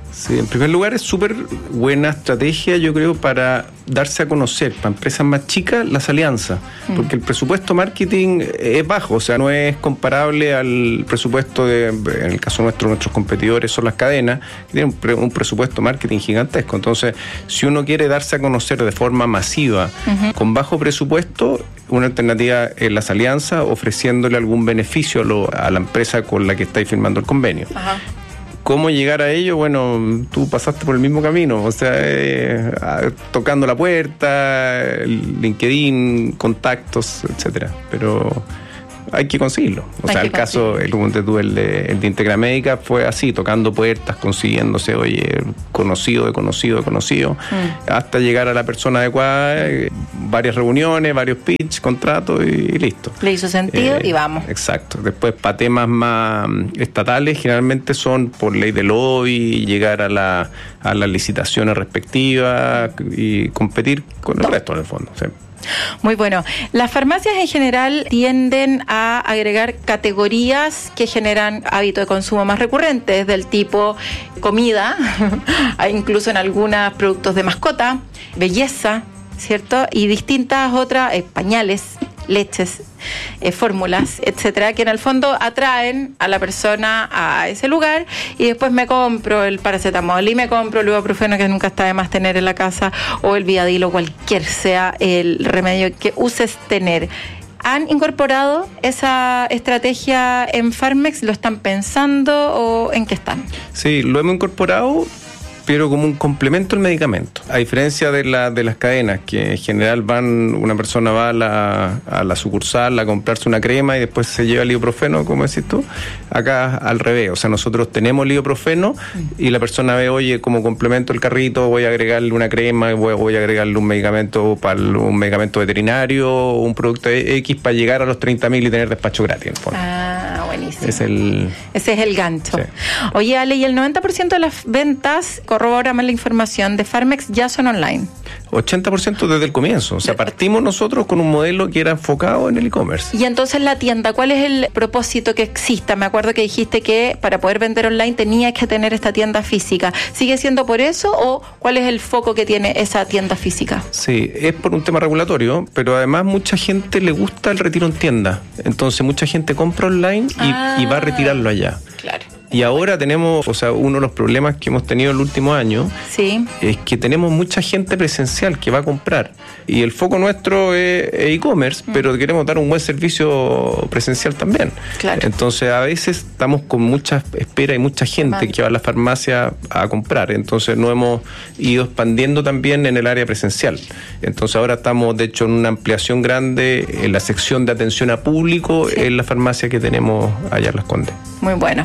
S13: Sí, en primer lugar es súper buena estrategia, yo creo, para darse a conocer. Para empresas más chicas, las alianzas, mm. porque el presupuesto marketing es bajo, o sea, no es comparable al presupuesto de, en el caso nuestro, nuestros competidores son las cadenas, que tienen un, pre, un presupuesto marketing gigantesco. Entonces, si uno quiere darse a conocer de forma masiva, uh-huh. con bajo presupuesto, una alternativa es las alianzas, ofreciéndole algún beneficio a, lo, a la empresa con la que estáis firmando el convenio. Ajá. ¿Cómo llegar a ello? Bueno, tú pasaste por el mismo camino, o sea, eh, tocando la puerta, LinkedIn, contactos, etcétera. Pero hay que conseguirlo. O hay sea, el caso, el, el, de, el de Integra Médica fue así, tocando puertas, consiguiéndose, oye, conocido de conocido de conocido, mm. hasta llegar a la persona adecuada, eh, varias reuniones, varios pitch, contratos y, y listo.
S12: Le hizo sentido eh, y vamos.
S13: Exacto. Después, para temas más estatales, generalmente son por ley de lobby, llegar a la, a las licitaciones respectivas y competir con el no. resto, en el fondo. ¿Sí?
S12: Muy bueno. Las farmacias en general tienden a agregar categorías que generan hábitos de consumo más recurrentes, del tipo comida, incluso en algunos productos de mascota, belleza, ¿cierto? Y distintas otras, eh, pañales, leches, eh, fórmulas, etcétera, que en el fondo atraen a la persona a ese lugar y después me compro el paracetamol y me compro el ibuprofeno, que nunca está de más tener en la casa, o el Viadil o cualquier sea el remedio que uses tener. ¿Han incorporado esa estrategia en Farmex? ¿Lo están pensando o en qué están?
S13: Sí, lo hemos incorporado, pero como un complemento al medicamento. A diferencia de, la, de las cadenas, que en general van, una persona va a la, a la sucursal a comprarse una crema y después se lleva el ibuprofeno, como decís tú, acá al revés. O sea, nosotros tenemos el ibuprofeno y la persona ve, oye, como complemento el carrito, voy a agregarle una crema, voy, voy a agregarle un medicamento para un medicamento veterinario, un producto X para llegar a los treinta mil y tener despacho gratis.
S12: Ah, buenísimo.
S13: Es el...
S12: Ese es el gancho.
S13: Sí.
S12: Oye, Ale, ¿y el noventa por ciento de las ventas, corrobora más la información, de Farmex ya son online?
S13: ochenta por ciento desde el comienzo. O sea, partimos nosotros con un modelo que era enfocado en el e-commerce.
S12: Y entonces la tienda, ¿cuál es el propósito que exista? Me acuerdo que dijiste que para poder vender online tenías que tener esta tienda física. ¿Sigue siendo por eso o cuál es el foco que tiene esa tienda física?
S13: Sí, es por un tema regulatorio, pero además mucha gente le gusta el retiro en tienda. Entonces mucha gente compra online y, ah, y va a retirarlo allá.
S12: Claro.
S13: Y ahora tenemos, o sea, uno de los problemas que hemos tenido el último año,
S12: sí,
S13: es que tenemos mucha gente presencial que va a comprar. Y el foco nuestro es e-commerce, mm. pero queremos dar un buen servicio presencial también.
S12: Claro.
S13: Entonces, a veces estamos con mucha espera y mucha gente vale. que va a la farmacia a comprar. Entonces, nos hemos ido expandiendo también en el área presencial. Entonces, ahora estamos, de hecho, en una ampliación grande en la sección de atención a público, sí, en la farmacia que tenemos allá en Las Condes.
S12: Muy bueno.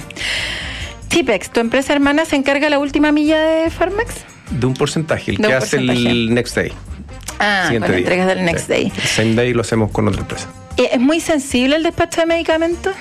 S12: Tipex, ¿tu empresa hermana se encarga la última milla de Farmex?
S13: De un porcentaje, el de que hace porcentaje. El next day.
S12: Ah, con
S13: día.
S12: entregas del next sí. day.
S13: El same day lo hacemos con otra empresa.
S12: ¿Es muy sensible el despacho de medicamentos?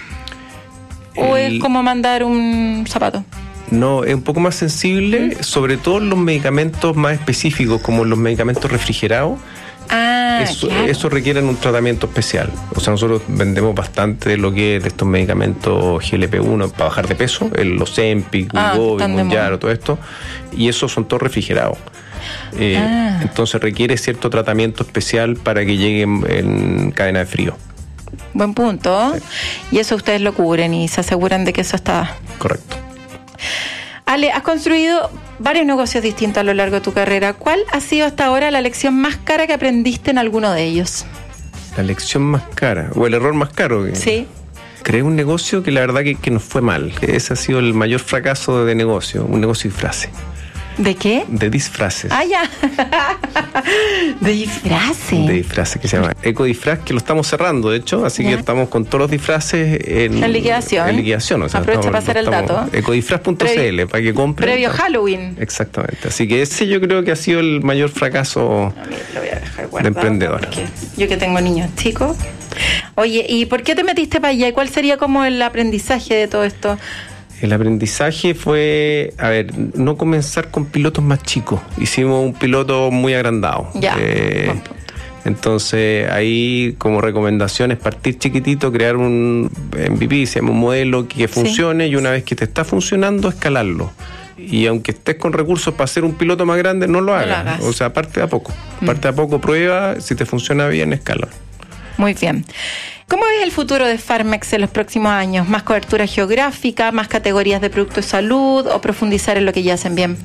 S12: ¿O el... es como mandar un zapato?
S13: No, es un poco más sensible, ¿Mm? sobre todo los medicamentos más específicos, como los medicamentos refrigerados.
S12: Ah,
S13: eso,
S12: claro.
S13: eso requiere un tratamiento especial. O sea, nosotros vendemos bastante de lo que es de estos medicamentos G L P uno para bajar de peso, el Ozempic,
S12: ah,
S13: Wegovy, Mounjaro, todo esto, y esos son todos refrigerados. Eh, ah. Entonces requiere cierto tratamiento especial para que lleguen en cadena de frío.
S12: Buen punto. Sí. Y eso ustedes lo cubren y se aseguran de que eso está...
S13: Correcto.
S12: Ale, has construido varios negocios distintos a lo largo de tu carrera. ¿Cuál ha sido hasta ahora la lección más cara que aprendiste en alguno de ellos?
S13: La lección más cara, o el error más caro. Que
S12: sí.
S13: Creé un negocio que la verdad que, que nos fue mal. Ese ha sido el mayor fracaso de negocio, un negocio de disfraces.
S12: ¿De qué?
S13: De disfraces.
S12: Ah, ya. De disfraces.
S13: De disfraces, que se llama Ecodisfraz, que lo estamos cerrando, de hecho, así ya. que estamos con todos los disfraces en,
S12: en liquidación.
S13: En liquidación, o sea,
S12: aprovecha
S13: estamos,
S12: para hacer el dato.
S13: Ecodisfraz punto c l, para que compren.
S12: Previo Halloween.
S13: Exactamente. Así que ese yo creo que ha sido el mayor fracaso
S12: a mí lo voy a dejar
S13: de emprendedor.
S12: Yo que tengo niños chicos. Oye, ¿y por qué te metiste para allá? ¿Y cuál sería como el aprendizaje de todo esto?
S13: El aprendizaje fue, a ver, no comenzar con pilotos más chicos. Hicimos un piloto muy agrandado.
S12: Ya.
S13: Eh, entonces, ahí como recomendación es partir chiquitito, crear un M V P, se llama un modelo que funcione, sí, y una vez que te está funcionando, escalarlo. y aunque estés con recursos para hacer un piloto más grande, no lo hagas. No lo hagas. O sea, parte de a poco. Mm. Parte de a poco, prueba, si te funciona bien, escala.
S12: Muy bien. ¿Cómo ves el futuro de Farmex en los próximos años? ¿Más cobertura geográfica, más categorías de productos de salud o profundizar en lo que ya hacen bien?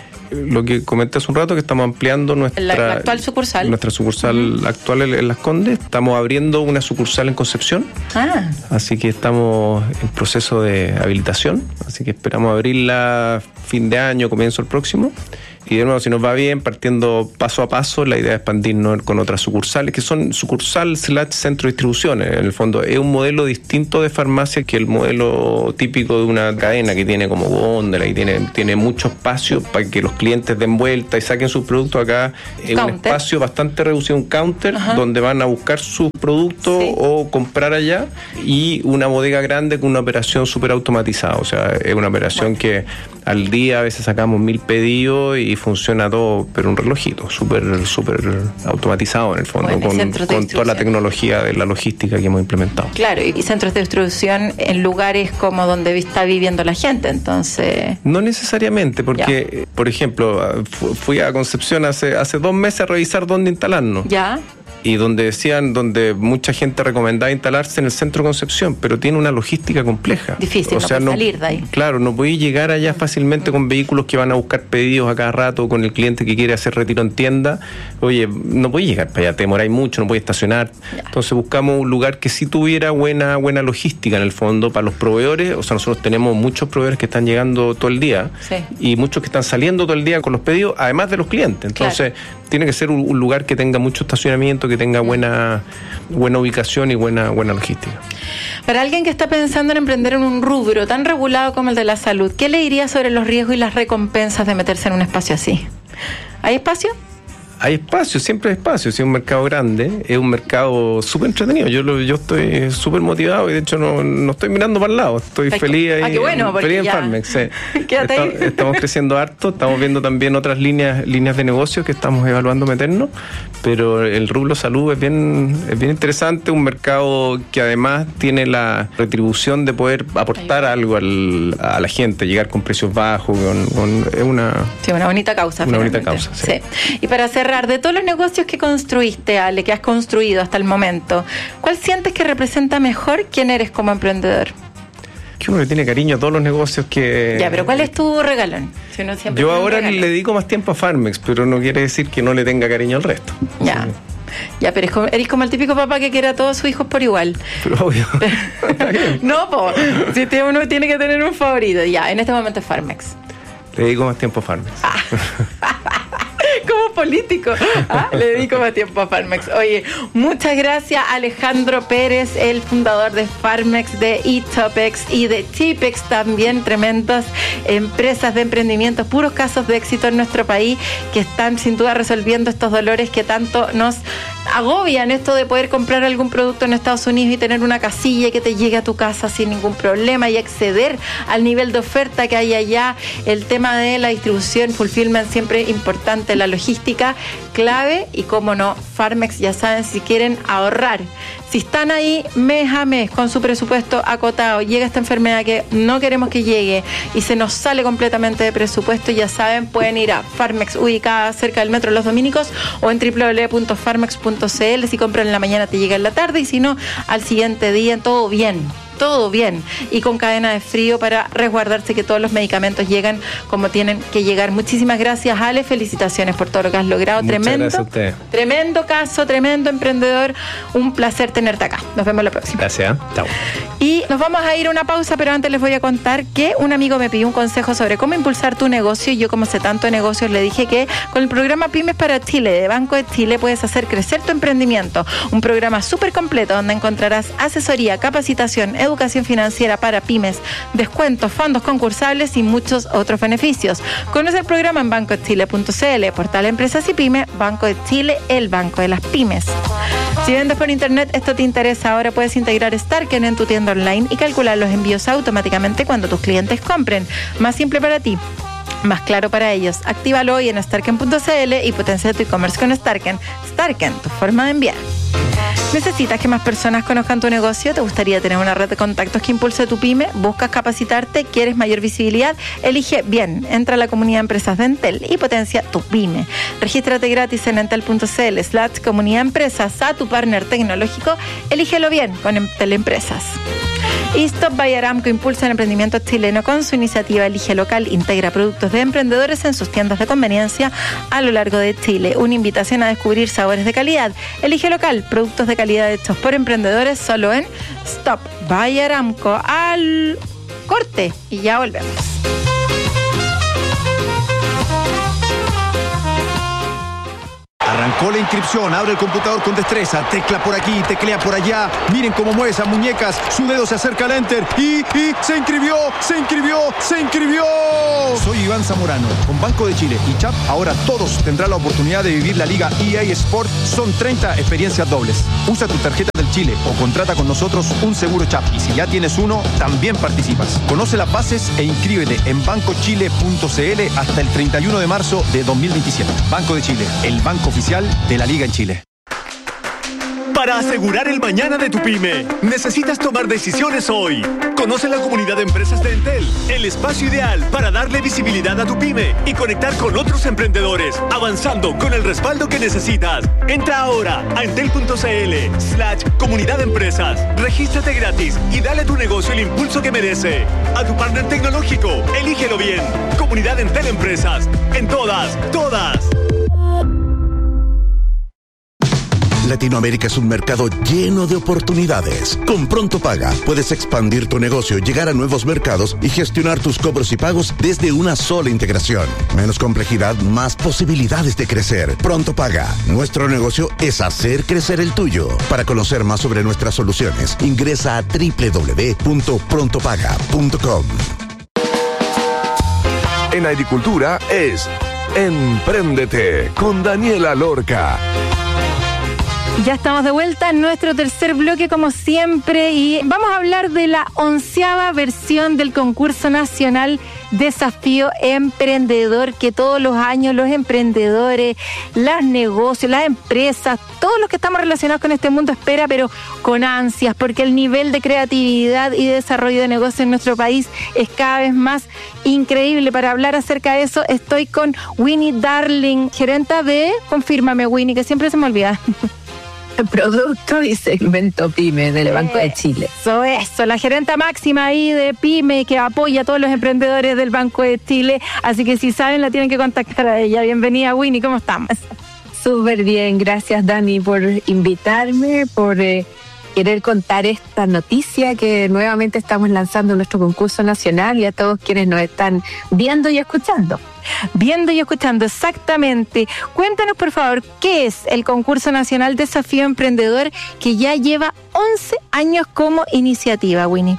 S13: Lo que comenté hace un rato, que estamos ampliando nuestra
S12: la, la actual sucursal.
S13: Nuestra sucursal uh-huh. actual en Las Condes. Estamos abriendo una sucursal en Concepción.
S12: Ah.
S13: Así que estamos en proceso de habilitación. Así que esperamos abrirla fin de año, comienzo el próximo. Y de nuevo, si nos va bien, partiendo paso a paso, la idea es expandirnos con otras sucursales, que son sucursal slash centro de distribución. En el fondo, es un modelo distinto de farmacia que el modelo típico de una cadena que tiene como góndola y tiene, tiene mucho espacio para que los clientes den vuelta y saquen sus productos. Acá es un espacio bastante reducido, un counter, ajá, donde van a buscar sus productos, sí, o comprar allá, y una bodega grande con una operación súper automatizada. O sea, es una operación, bueno, que al día a veces sacamos mil pedidos y funciona todo, pero un relojito, súper súper automatizado en el fondo, bueno, con, con toda la tecnología de la logística que hemos implementado.
S12: Claro, y centros de distribución en lugares como donde está viviendo la gente, entonces...
S13: No necesariamente, porque, ya, por ejemplo, fui a Concepción hace, hace dos meses a revisar dónde instalarnos.
S12: Ya.
S13: Y donde decían, donde mucha gente recomendaba instalarse en el centro de Concepción, pero tiene una logística compleja.
S12: Difícil,
S13: o sea,
S12: no
S13: no,
S12: salir de ahí.
S13: Claro, no podéis llegar allá fácilmente con vehículos que van a buscar pedidos a cada rato, con el cliente que quiere hacer retiro en tienda. Oye, no podéis llegar para allá, te demoráis mucho, no podéis estacionar. Ya. Entonces buscamos un lugar que sí tuviera buena, buena logística en el fondo para los proveedores. O sea, nosotros tenemos muchos proveedores que están llegando todo el día, sí, y muchos que están saliendo todo el día con los pedidos, además de los clientes. Entonces, claro, tiene que ser un, un lugar que tenga mucho estacionamiento, que tenga buena, buena ubicación y buena, buena logística.
S12: Para alguien que está pensando en emprender en un rubro tan regulado como el de la salud, ¿qué le diría sobre los riesgos y las recompensas de meterse en un espacio así? ¿Hay espacio?
S13: Hay espacio, siempre hay espacio. Si es un mercado grande, es un mercado súper entretenido. Yo lo, yo estoy súper motivado y de hecho no, no estoy mirando para el lado. Estoy Ay, feliz ahí.
S12: Ah, qué bueno,
S13: feliz en
S12: ya...
S13: Farmex. Sí.
S12: Quédate ahí.
S13: Estamos, estamos creciendo harto, estamos viendo también otras líneas, líneas de negocio que estamos evaluando meternos, pero el rubro salud es bien, es bien interesante, un mercado que además tiene la retribución de poder aportar algo al, a la gente, llegar con precios bajos, con, con es una...
S12: Sí, una bonita causa.
S13: Una bonita causa, sí.
S12: sí. Y para cerrar, de todos los negocios que construiste, Ale, que has construido hasta el momento, ¿cuál sientes que representa mejor quién eres como emprendedor?
S13: Que uno le tiene cariño a todos los negocios que...
S12: Ya, pero ¿cuál es tu regalón? Si uno siempre
S13: Yo ahora le dedico más tiempo a Farmex, pero no quiere decir que no le tenga cariño al resto.
S12: Ya. Sí. Ya, pero eres como, eres como el típico papá que quiere a todos sus hijos por igual.
S13: Pero obvio.
S12: No, po. Si uno tiene que tener un favorito. Ya, en este momento es Farmex.
S13: Le dedico más tiempo a Farmex.
S12: Ah. Como político, ¿ah? Le dedico más tiempo a Farmex. Oye, muchas gracias Alejandro Pérez, el fundador de Farmex, de eTopex y de Tipex también, tremendas empresas de emprendimiento, puros casos de éxito en nuestro país que están sin duda resolviendo estos dolores que tanto nos agobian, esto de poder comprar algún producto en Estados Unidos y tener una casilla que te llegue a tu casa sin ningún problema y acceder al nivel de oferta que hay allá. El tema de la distribución, fulfillment, siempre importante, la logística clave, y cómo no, Farmex, ya saben, si quieren ahorrar, si están ahí mes a mes con su presupuesto acotado, llega esta enfermedad que no queremos que llegue y se nos sale completamente de presupuesto, ya saben, pueden ir a Farmex, ubicada cerca del Metro Los Dominicos, o en doble u doble u doble u punto farmex punto c l. Si compran en la mañana te llega en la tarde, y si no, al siguiente día, todo bien. Todo bien, y con cadena de frío para resguardarse que todos los medicamentos llegan como tienen que llegar. Muchísimas gracias, Ale, felicitaciones por todo lo que has logrado.
S13: Muchas
S12: tremendo,
S13: gracias a usted.
S12: Tremendo caso, tremendo emprendedor, un placer tenerte acá. Nos vemos la próxima.
S13: Gracias, chao.
S12: Y nos vamos a ir a una pausa, pero antes les voy a contar que un amigo me pidió un consejo sobre cómo impulsar tu negocio, y yo, como sé tanto de negocios, le dije que con el programa Pymes para Chile de Banco de Chile puedes hacer crecer tu emprendimiento, un programa súper completo donde encontrarás asesoría, capacitación, educación financiera para pymes, descuentos, fondos concursables y muchos otros beneficios. Conoce el programa en banco de chile punto c l, portal Empresas y Pymes. Banco de Chile, el banco de las pymes. Si vendes por internet, esto te interesa. Ahora puedes integrar Starken en tu tienda online y calcular los envíos automáticamente cuando tus clientes compren. Más simple para ti, más claro para ellos. Actívalo hoy en starken punto c l y potencia tu e-commerce con Starken. Starken, tu forma de enviar. ¿Necesitas que más personas conozcan tu negocio? ¿Te gustaría tener una red de contactos que impulse tu pyme? ¿Buscas capacitarte? ¿Quieres mayor visibilidad? Elige bien. Entra a la comunidad de empresas de Entel y potencia tu pyme. Regístrate gratis en entel.cl slash comunidad empresas a tu partner tecnológico. Elígelo bien con Entel Empresas. Y Stop by Aramco impulsa el emprendimiento chileno con su iniciativa Elige Local. Integra productos de emprendedores en sus tiendas de conveniencia a lo largo de Chile. Una invitación a descubrir sabores de calidad. Elige Local, productos de calidad hechos por emprendedores solo en Stop by Aramco. Al corte y ya volvemos.
S14: Arrancó la inscripción, abre el computador con destreza, tecla por aquí, teclea por allá. Miren cómo mueve esas muñecas, su dedo se acerca al enter y, y se inscribió, se inscribió, se inscribió. Soy Iván Zamorano, con Banco de Chile y Chap, ahora todos tendrán la oportunidad de vivir la Liga E A Sport. Son treinta experiencias dobles. Usa tu tarjeta del Chile o contrata con nosotros un seguro Chap. Y si ya tienes uno, también participas. Conoce las bases e inscríbete en banco chile punto c l hasta el treinta y uno de marzo de dos mil veintisiete. Banco de Chile, el banco oficial de la Liga en Chile.
S8: Para asegurar el mañana de tu pyme, necesitas tomar decisiones hoy. Conoce la comunidad de empresas de Entel, el espacio ideal para darle visibilidad a tu pyme y conectar con otros emprendedores, avanzando con el respaldo que necesitas. Entra ahora a entel.cl slash comunidad de empresas. Regístrate gratis y dale a tu negocio el impulso que merece. A tu partner tecnológico, elígelo bien. Comunidad Entel Empresas. En todas, todas.
S16: Latinoamérica es un mercado lleno de oportunidades. Con Pronto Paga puedes expandir tu negocio, llegar a nuevos mercados y gestionar tus cobros y pagos desde una sola integración. Menos complejidad, más posibilidades de crecer. Pronto Paga. Nuestro negocio es hacer crecer el tuyo. Para conocer más sobre nuestras soluciones, ingresa a doble u doble u doble u punto pronto paga punto com.
S5: En agricultura es Empréndete con Daniela Lorca.
S12: Ya estamos de vuelta en nuestro tercer bloque como siempre y vamos a hablar de la onceava versión del concurso nacional Desafío Emprendedor, que todos los años los emprendedores, los negocios, las empresas, todos los que estamos relacionados con este mundo espera, pero con ansias, porque el nivel de creatividad y de desarrollo de negocios en nuestro país es cada vez más increíble. Para hablar acerca de eso estoy con Winnie Darling, gerenta de, confírmame Winnie, que siempre se me olvida.
S17: Producto y segmento PYME del Banco de Chile.
S12: Eso, eso, la gerenta máxima ahí de PYME que apoya a todos los emprendedores del Banco de Chile, así que si saben la tienen que contactar a ella. Bienvenida Winnie, ¿cómo estamos?
S17: Súper bien, gracias Dani por invitarme, por eh, querer contar esta noticia que nuevamente estamos lanzando nuestro concurso nacional y a todos quienes nos están viendo y escuchando.
S12: Viendo y escuchando, exactamente. Cuéntanos, por favor, ¿qué es el concurso nacional Desafío Emprendedor que ya lleva once años como iniciativa, Winnie?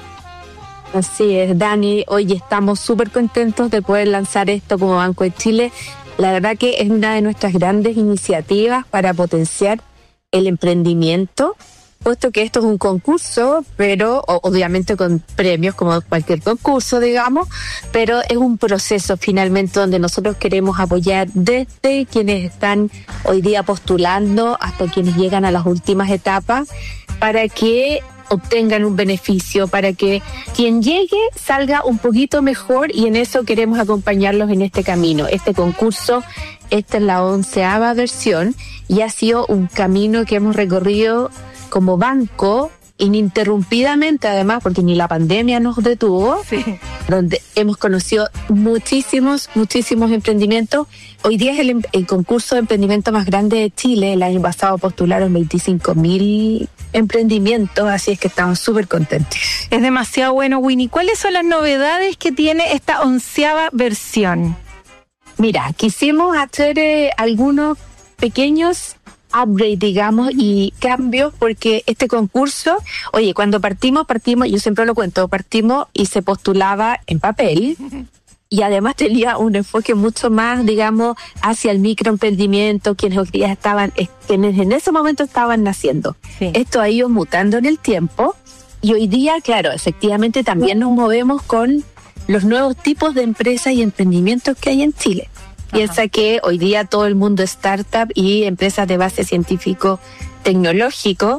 S17: Así es, Dani. Hoy estamos súper contentos de poder lanzar esto como Banco de Chile. La verdad que es una de nuestras grandes iniciativas para potenciar el emprendimiento, puesto que esto es un concurso, pero obviamente con premios como cualquier concurso, digamos, pero es un proceso finalmente donde nosotros queremos apoyar desde quienes están hoy día postulando hasta quienes llegan a las últimas etapas para que obtengan un beneficio, para que quien llegue salga un poquito mejor, y en eso queremos acompañarlos en este camino. Este concurso, esta es la onceava versión y ha sido un camino que hemos recorrido como banco ininterrumpidamente, además, porque ni la pandemia nos detuvo, sí. Donde hemos conocido muchísimos, muchísimos emprendimientos. Hoy día es el, el concurso de emprendimiento más grande de Chile. El año pasado postularon veinticinco mil emprendimientos, así es que estamos súper contentos.
S12: Es demasiado bueno, Winnie. ¿Cuáles son las novedades que tiene esta onceava versión?
S17: Mira, quisimos hacer eh, algunos pequeños upgrade, digamos, y cambios, porque este concurso, oye, cuando partimos, partimos, yo siempre lo cuento, partimos y se postulaba en papel, y además tenía un enfoque mucho más, digamos, hacia el microemprendimiento, quienes hoy día estaban, quienes en ese momento estaban naciendo. Sí. Esto ha ido mutando en el tiempo, y hoy día, claro, efectivamente también nos movemos con los nuevos tipos de empresas y emprendimientos que hay en Chile. Piensa que hoy día todo el mundo es startup y empresas de base científico-tecnológico,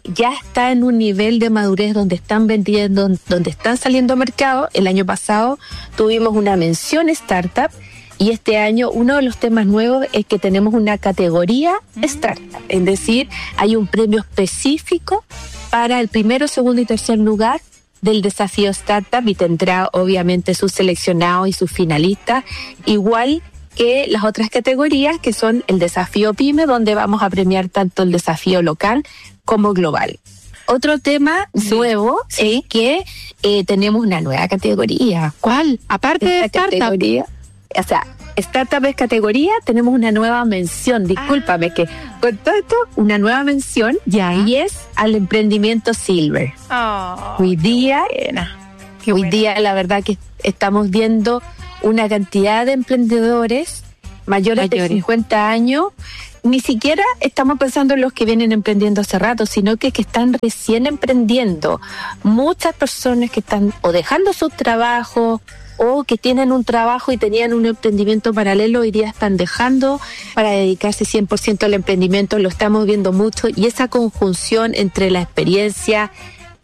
S17: ya está en un nivel de madurez donde están vendiendo, donde están saliendo a mercado. El año pasado tuvimos una mención startup y este año uno de los temas nuevos es que tenemos una categoría mm. startup, es decir, hay un premio específico para el primero, segundo y tercer lugar del desafío startup y tendrá obviamente sus seleccionados y sus finalistas, igual que las otras categorías que son el desafío PYME, donde vamos a premiar tanto el desafío local como global. Otro tema sí. nuevo sí. es que eh, tenemos una nueva categoría.
S12: ¿Cuál? Aparte de startup.
S17: Categoría, o sea, startup es categoría, tenemos una nueva mención, discúlpame ah. que con todo esto, una nueva mención ya. y es al emprendimiento Silver.
S12: Oh,
S17: hoy día,
S12: qué
S17: hoy
S12: buena.
S17: día la verdad que estamos viendo una cantidad de emprendedores mayores, mayores de cincuenta años. Ni siquiera estamos pensando en los que vienen emprendiendo hace rato, sino que, que están recién emprendiendo. Muchas personas que están o dejando sus trabajos o que tienen un trabajo y tenían un emprendimiento paralelo, hoy día están dejando para dedicarse cien por ciento al emprendimiento. Lo estamos viendo mucho y esa conjunción entre la experiencia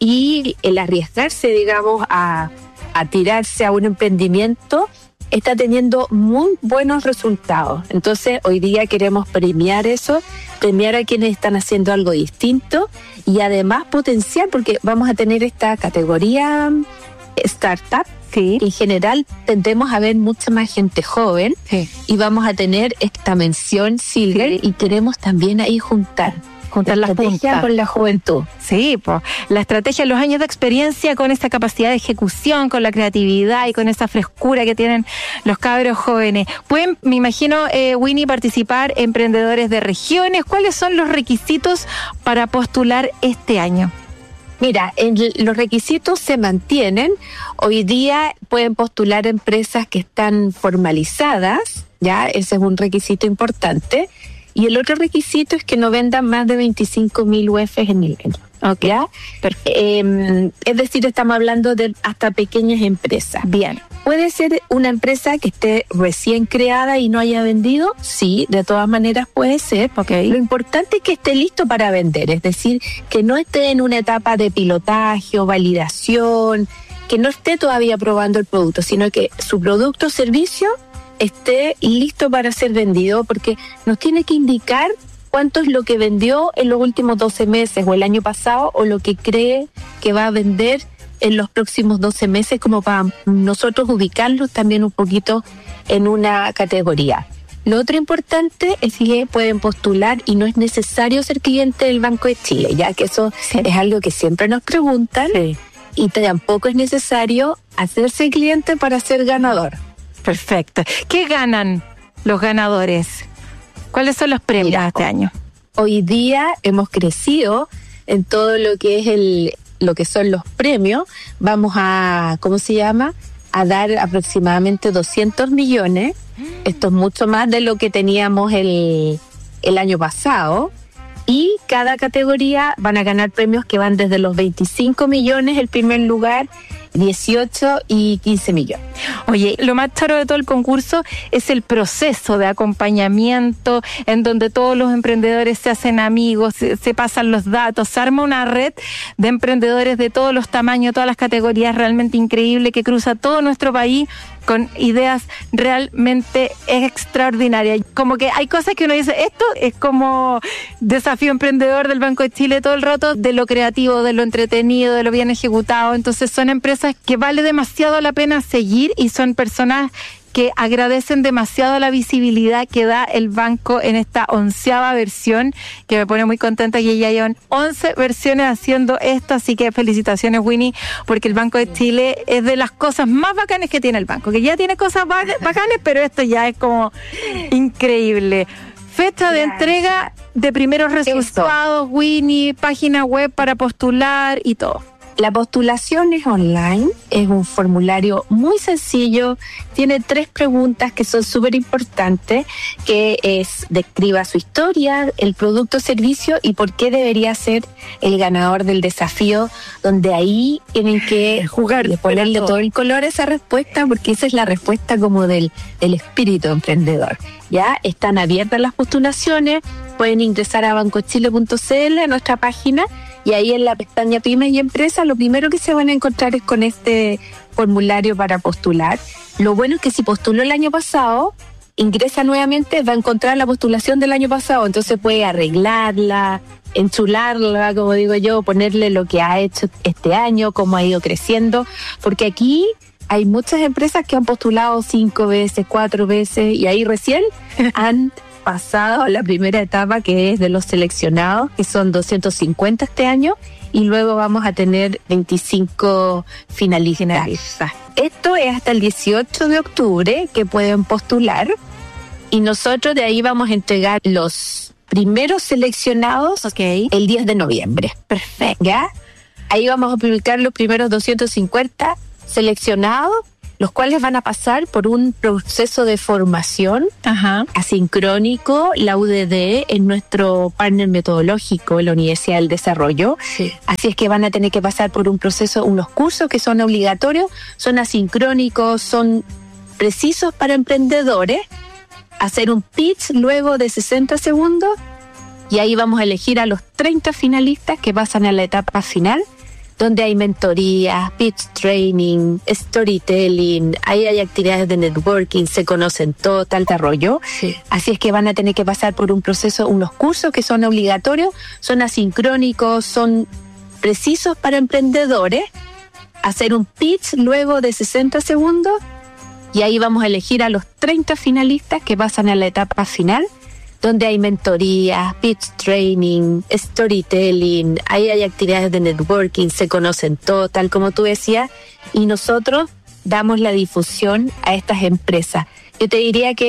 S17: y el arriesgarse, digamos, a, a tirarse a un emprendimiento está teniendo muy buenos resultados. Entonces, hoy día queremos premiar eso, premiar a quienes están haciendo algo distinto y además potenciar, porque vamos a tener esta categoría startup, sí. En general tendemos a ver mucha más gente joven, sí. Y vamos a tener esta mención Silver, sí. Y queremos también ahí juntar juntar la estrategia con la juventud.
S12: Sí, pues la estrategia, los años de experiencia con esa capacidad de ejecución, con la creatividad y con esa frescura que tienen los cabros jóvenes. Pueden, me imagino, eh, Winnie, participar emprendedores de regiones. ¿Cuáles son los requisitos para postular este año?
S17: Mira, en los requisitos se mantienen. Hoy día pueden postular empresas que están formalizadas, ya, ese es un requisito importante. Y el otro requisito es que no vendan más de veinticinco mil U Fs en el año.
S12: Okay.
S17: ¿Ya? Eh, es decir, estamos hablando de hasta pequeñas empresas.
S12: Bien.
S17: ¿Puede ser una empresa que esté recién creada y no haya vendido? Sí, de todas maneras puede ser.
S12: Okay.
S17: Lo importante es que esté listo para vender, es decir, que no esté en una etapa de pilotaje o validación, que no esté todavía probando el producto, sino que su producto o servicio esté listo para ser vendido, porque nos tiene que indicar cuánto es lo que vendió en los últimos doce meses o el año pasado, o lo que cree que va a vender en los próximos doce meses, como para nosotros ubicarlos también un poquito en una categoría. Lo otro importante es que pueden postular y no es necesario ser cliente del Banco de Chile, ya que eso sí. es algo que siempre nos preguntan, sí. Y tampoco es necesario hacerse cliente para ser ganador.
S12: Perfecto. ¿Qué ganan los ganadores? ¿Cuáles son los premios Mira, este año?
S17: Hoy día hemos crecido en todo lo que es el, lo que son los premios. Vamos a, ¿cómo se llama? A dar aproximadamente doscientos millones. Esto es mucho más de lo que teníamos el, el año pasado. Y cada categoría van a ganar premios que van desde los veinticinco millones, el primer lugar, dieciocho y quince millones.
S12: Oye, lo más charo de todo el concurso es el proceso de acompañamiento, en donde todos los emprendedores se hacen amigos, se, se pasan los datos, se arma una red de emprendedores de todos los tamaños, todas las categorías, realmente increíble, que cruza todo nuestro país con ideas realmente extraordinarias. Como que hay cosas que uno dice, esto es como desafío emprendedor del Banco de Chile todo el rato, de lo creativo, de lo entretenido, de lo bien ejecutado. Entonces son empresas que vale demasiado la pena seguir y son personas que agradecen demasiado la visibilidad que da el banco en esta onceava versión, que me pone muy contenta que ya llevan once versiones haciendo esto, así que felicitaciones, Winnie, porque el Banco de Chile es de las cosas más bacanes que tiene el banco, que ya tiene cosas bacanes, pero esto ya es como increíble. Fecha de entrega de primeros resultados, Winnie, página web para postular y todo.
S17: La postulación es online, es un formulario muy sencillo, tiene tres preguntas que son súper importantes, que es describa su historia, el producto o servicio y por qué debería ser el ganador del desafío, donde ahí tienen que jugar, ponerle todo el color a esa respuesta, porque esa es la respuesta como del, del espíritu emprendedor. Ya están abiertas las postulaciones, pueden ingresar a bancochile punto c l, a nuestra página, y ahí en la pestaña Pymes y Empresas lo primero que se van a encontrar es con este formulario para postular. Lo bueno es que si postuló el año pasado, ingresa nuevamente, va a encontrar la postulación del año pasado, entonces puede arreglarla, enchularla, como digo yo, ponerle lo que ha hecho este año, cómo ha ido creciendo, porque aquí hay muchas empresas que han postulado cinco veces, cuatro veces, y ahí recién han pasado a la primera etapa, que es de los seleccionados, que son doscientos cincuenta este año, y luego vamos a tener veinticinco finalistas. Esto es hasta el dieciocho de octubre que pueden postular, y nosotros de ahí vamos a entregar los primeros seleccionados okay. el diez de noviembre. Perfecto. ¿Ya? Ahí vamos a publicar los primeros doscientos cincuenta seleccionados, los cuales van a pasar por un proceso de formación Ajá. asincrónico. La U D D es nuestro partner metodológico, la Universidad del Desarrollo. Sí. Así es que van a tener que pasar por un proceso, unos cursos que son obligatorios, son asincrónicos, son precisos para emprendedores. Hacer un pitch luego de sesenta segundos y ahí vamos a elegir a los treinta finalistas que pasan a la etapa final, donde hay mentorías, pitch training, storytelling, ahí hay actividades de networking, se conocen todo, tal desarrollo. Sí. Así es que van a tener que pasar por un proceso, unos cursos que son obligatorios, son asincrónicos, son precisos para emprendedores. Hacer un pitch luego de sesenta segundos y ahí vamos a elegir a los treinta finalistas que pasan a la etapa final, donde hay mentorías, pitch training, storytelling, ahí hay actividades de networking, se conocen todo, tal como tú decías, y nosotros damos la difusión a estas empresas. Yo te diría que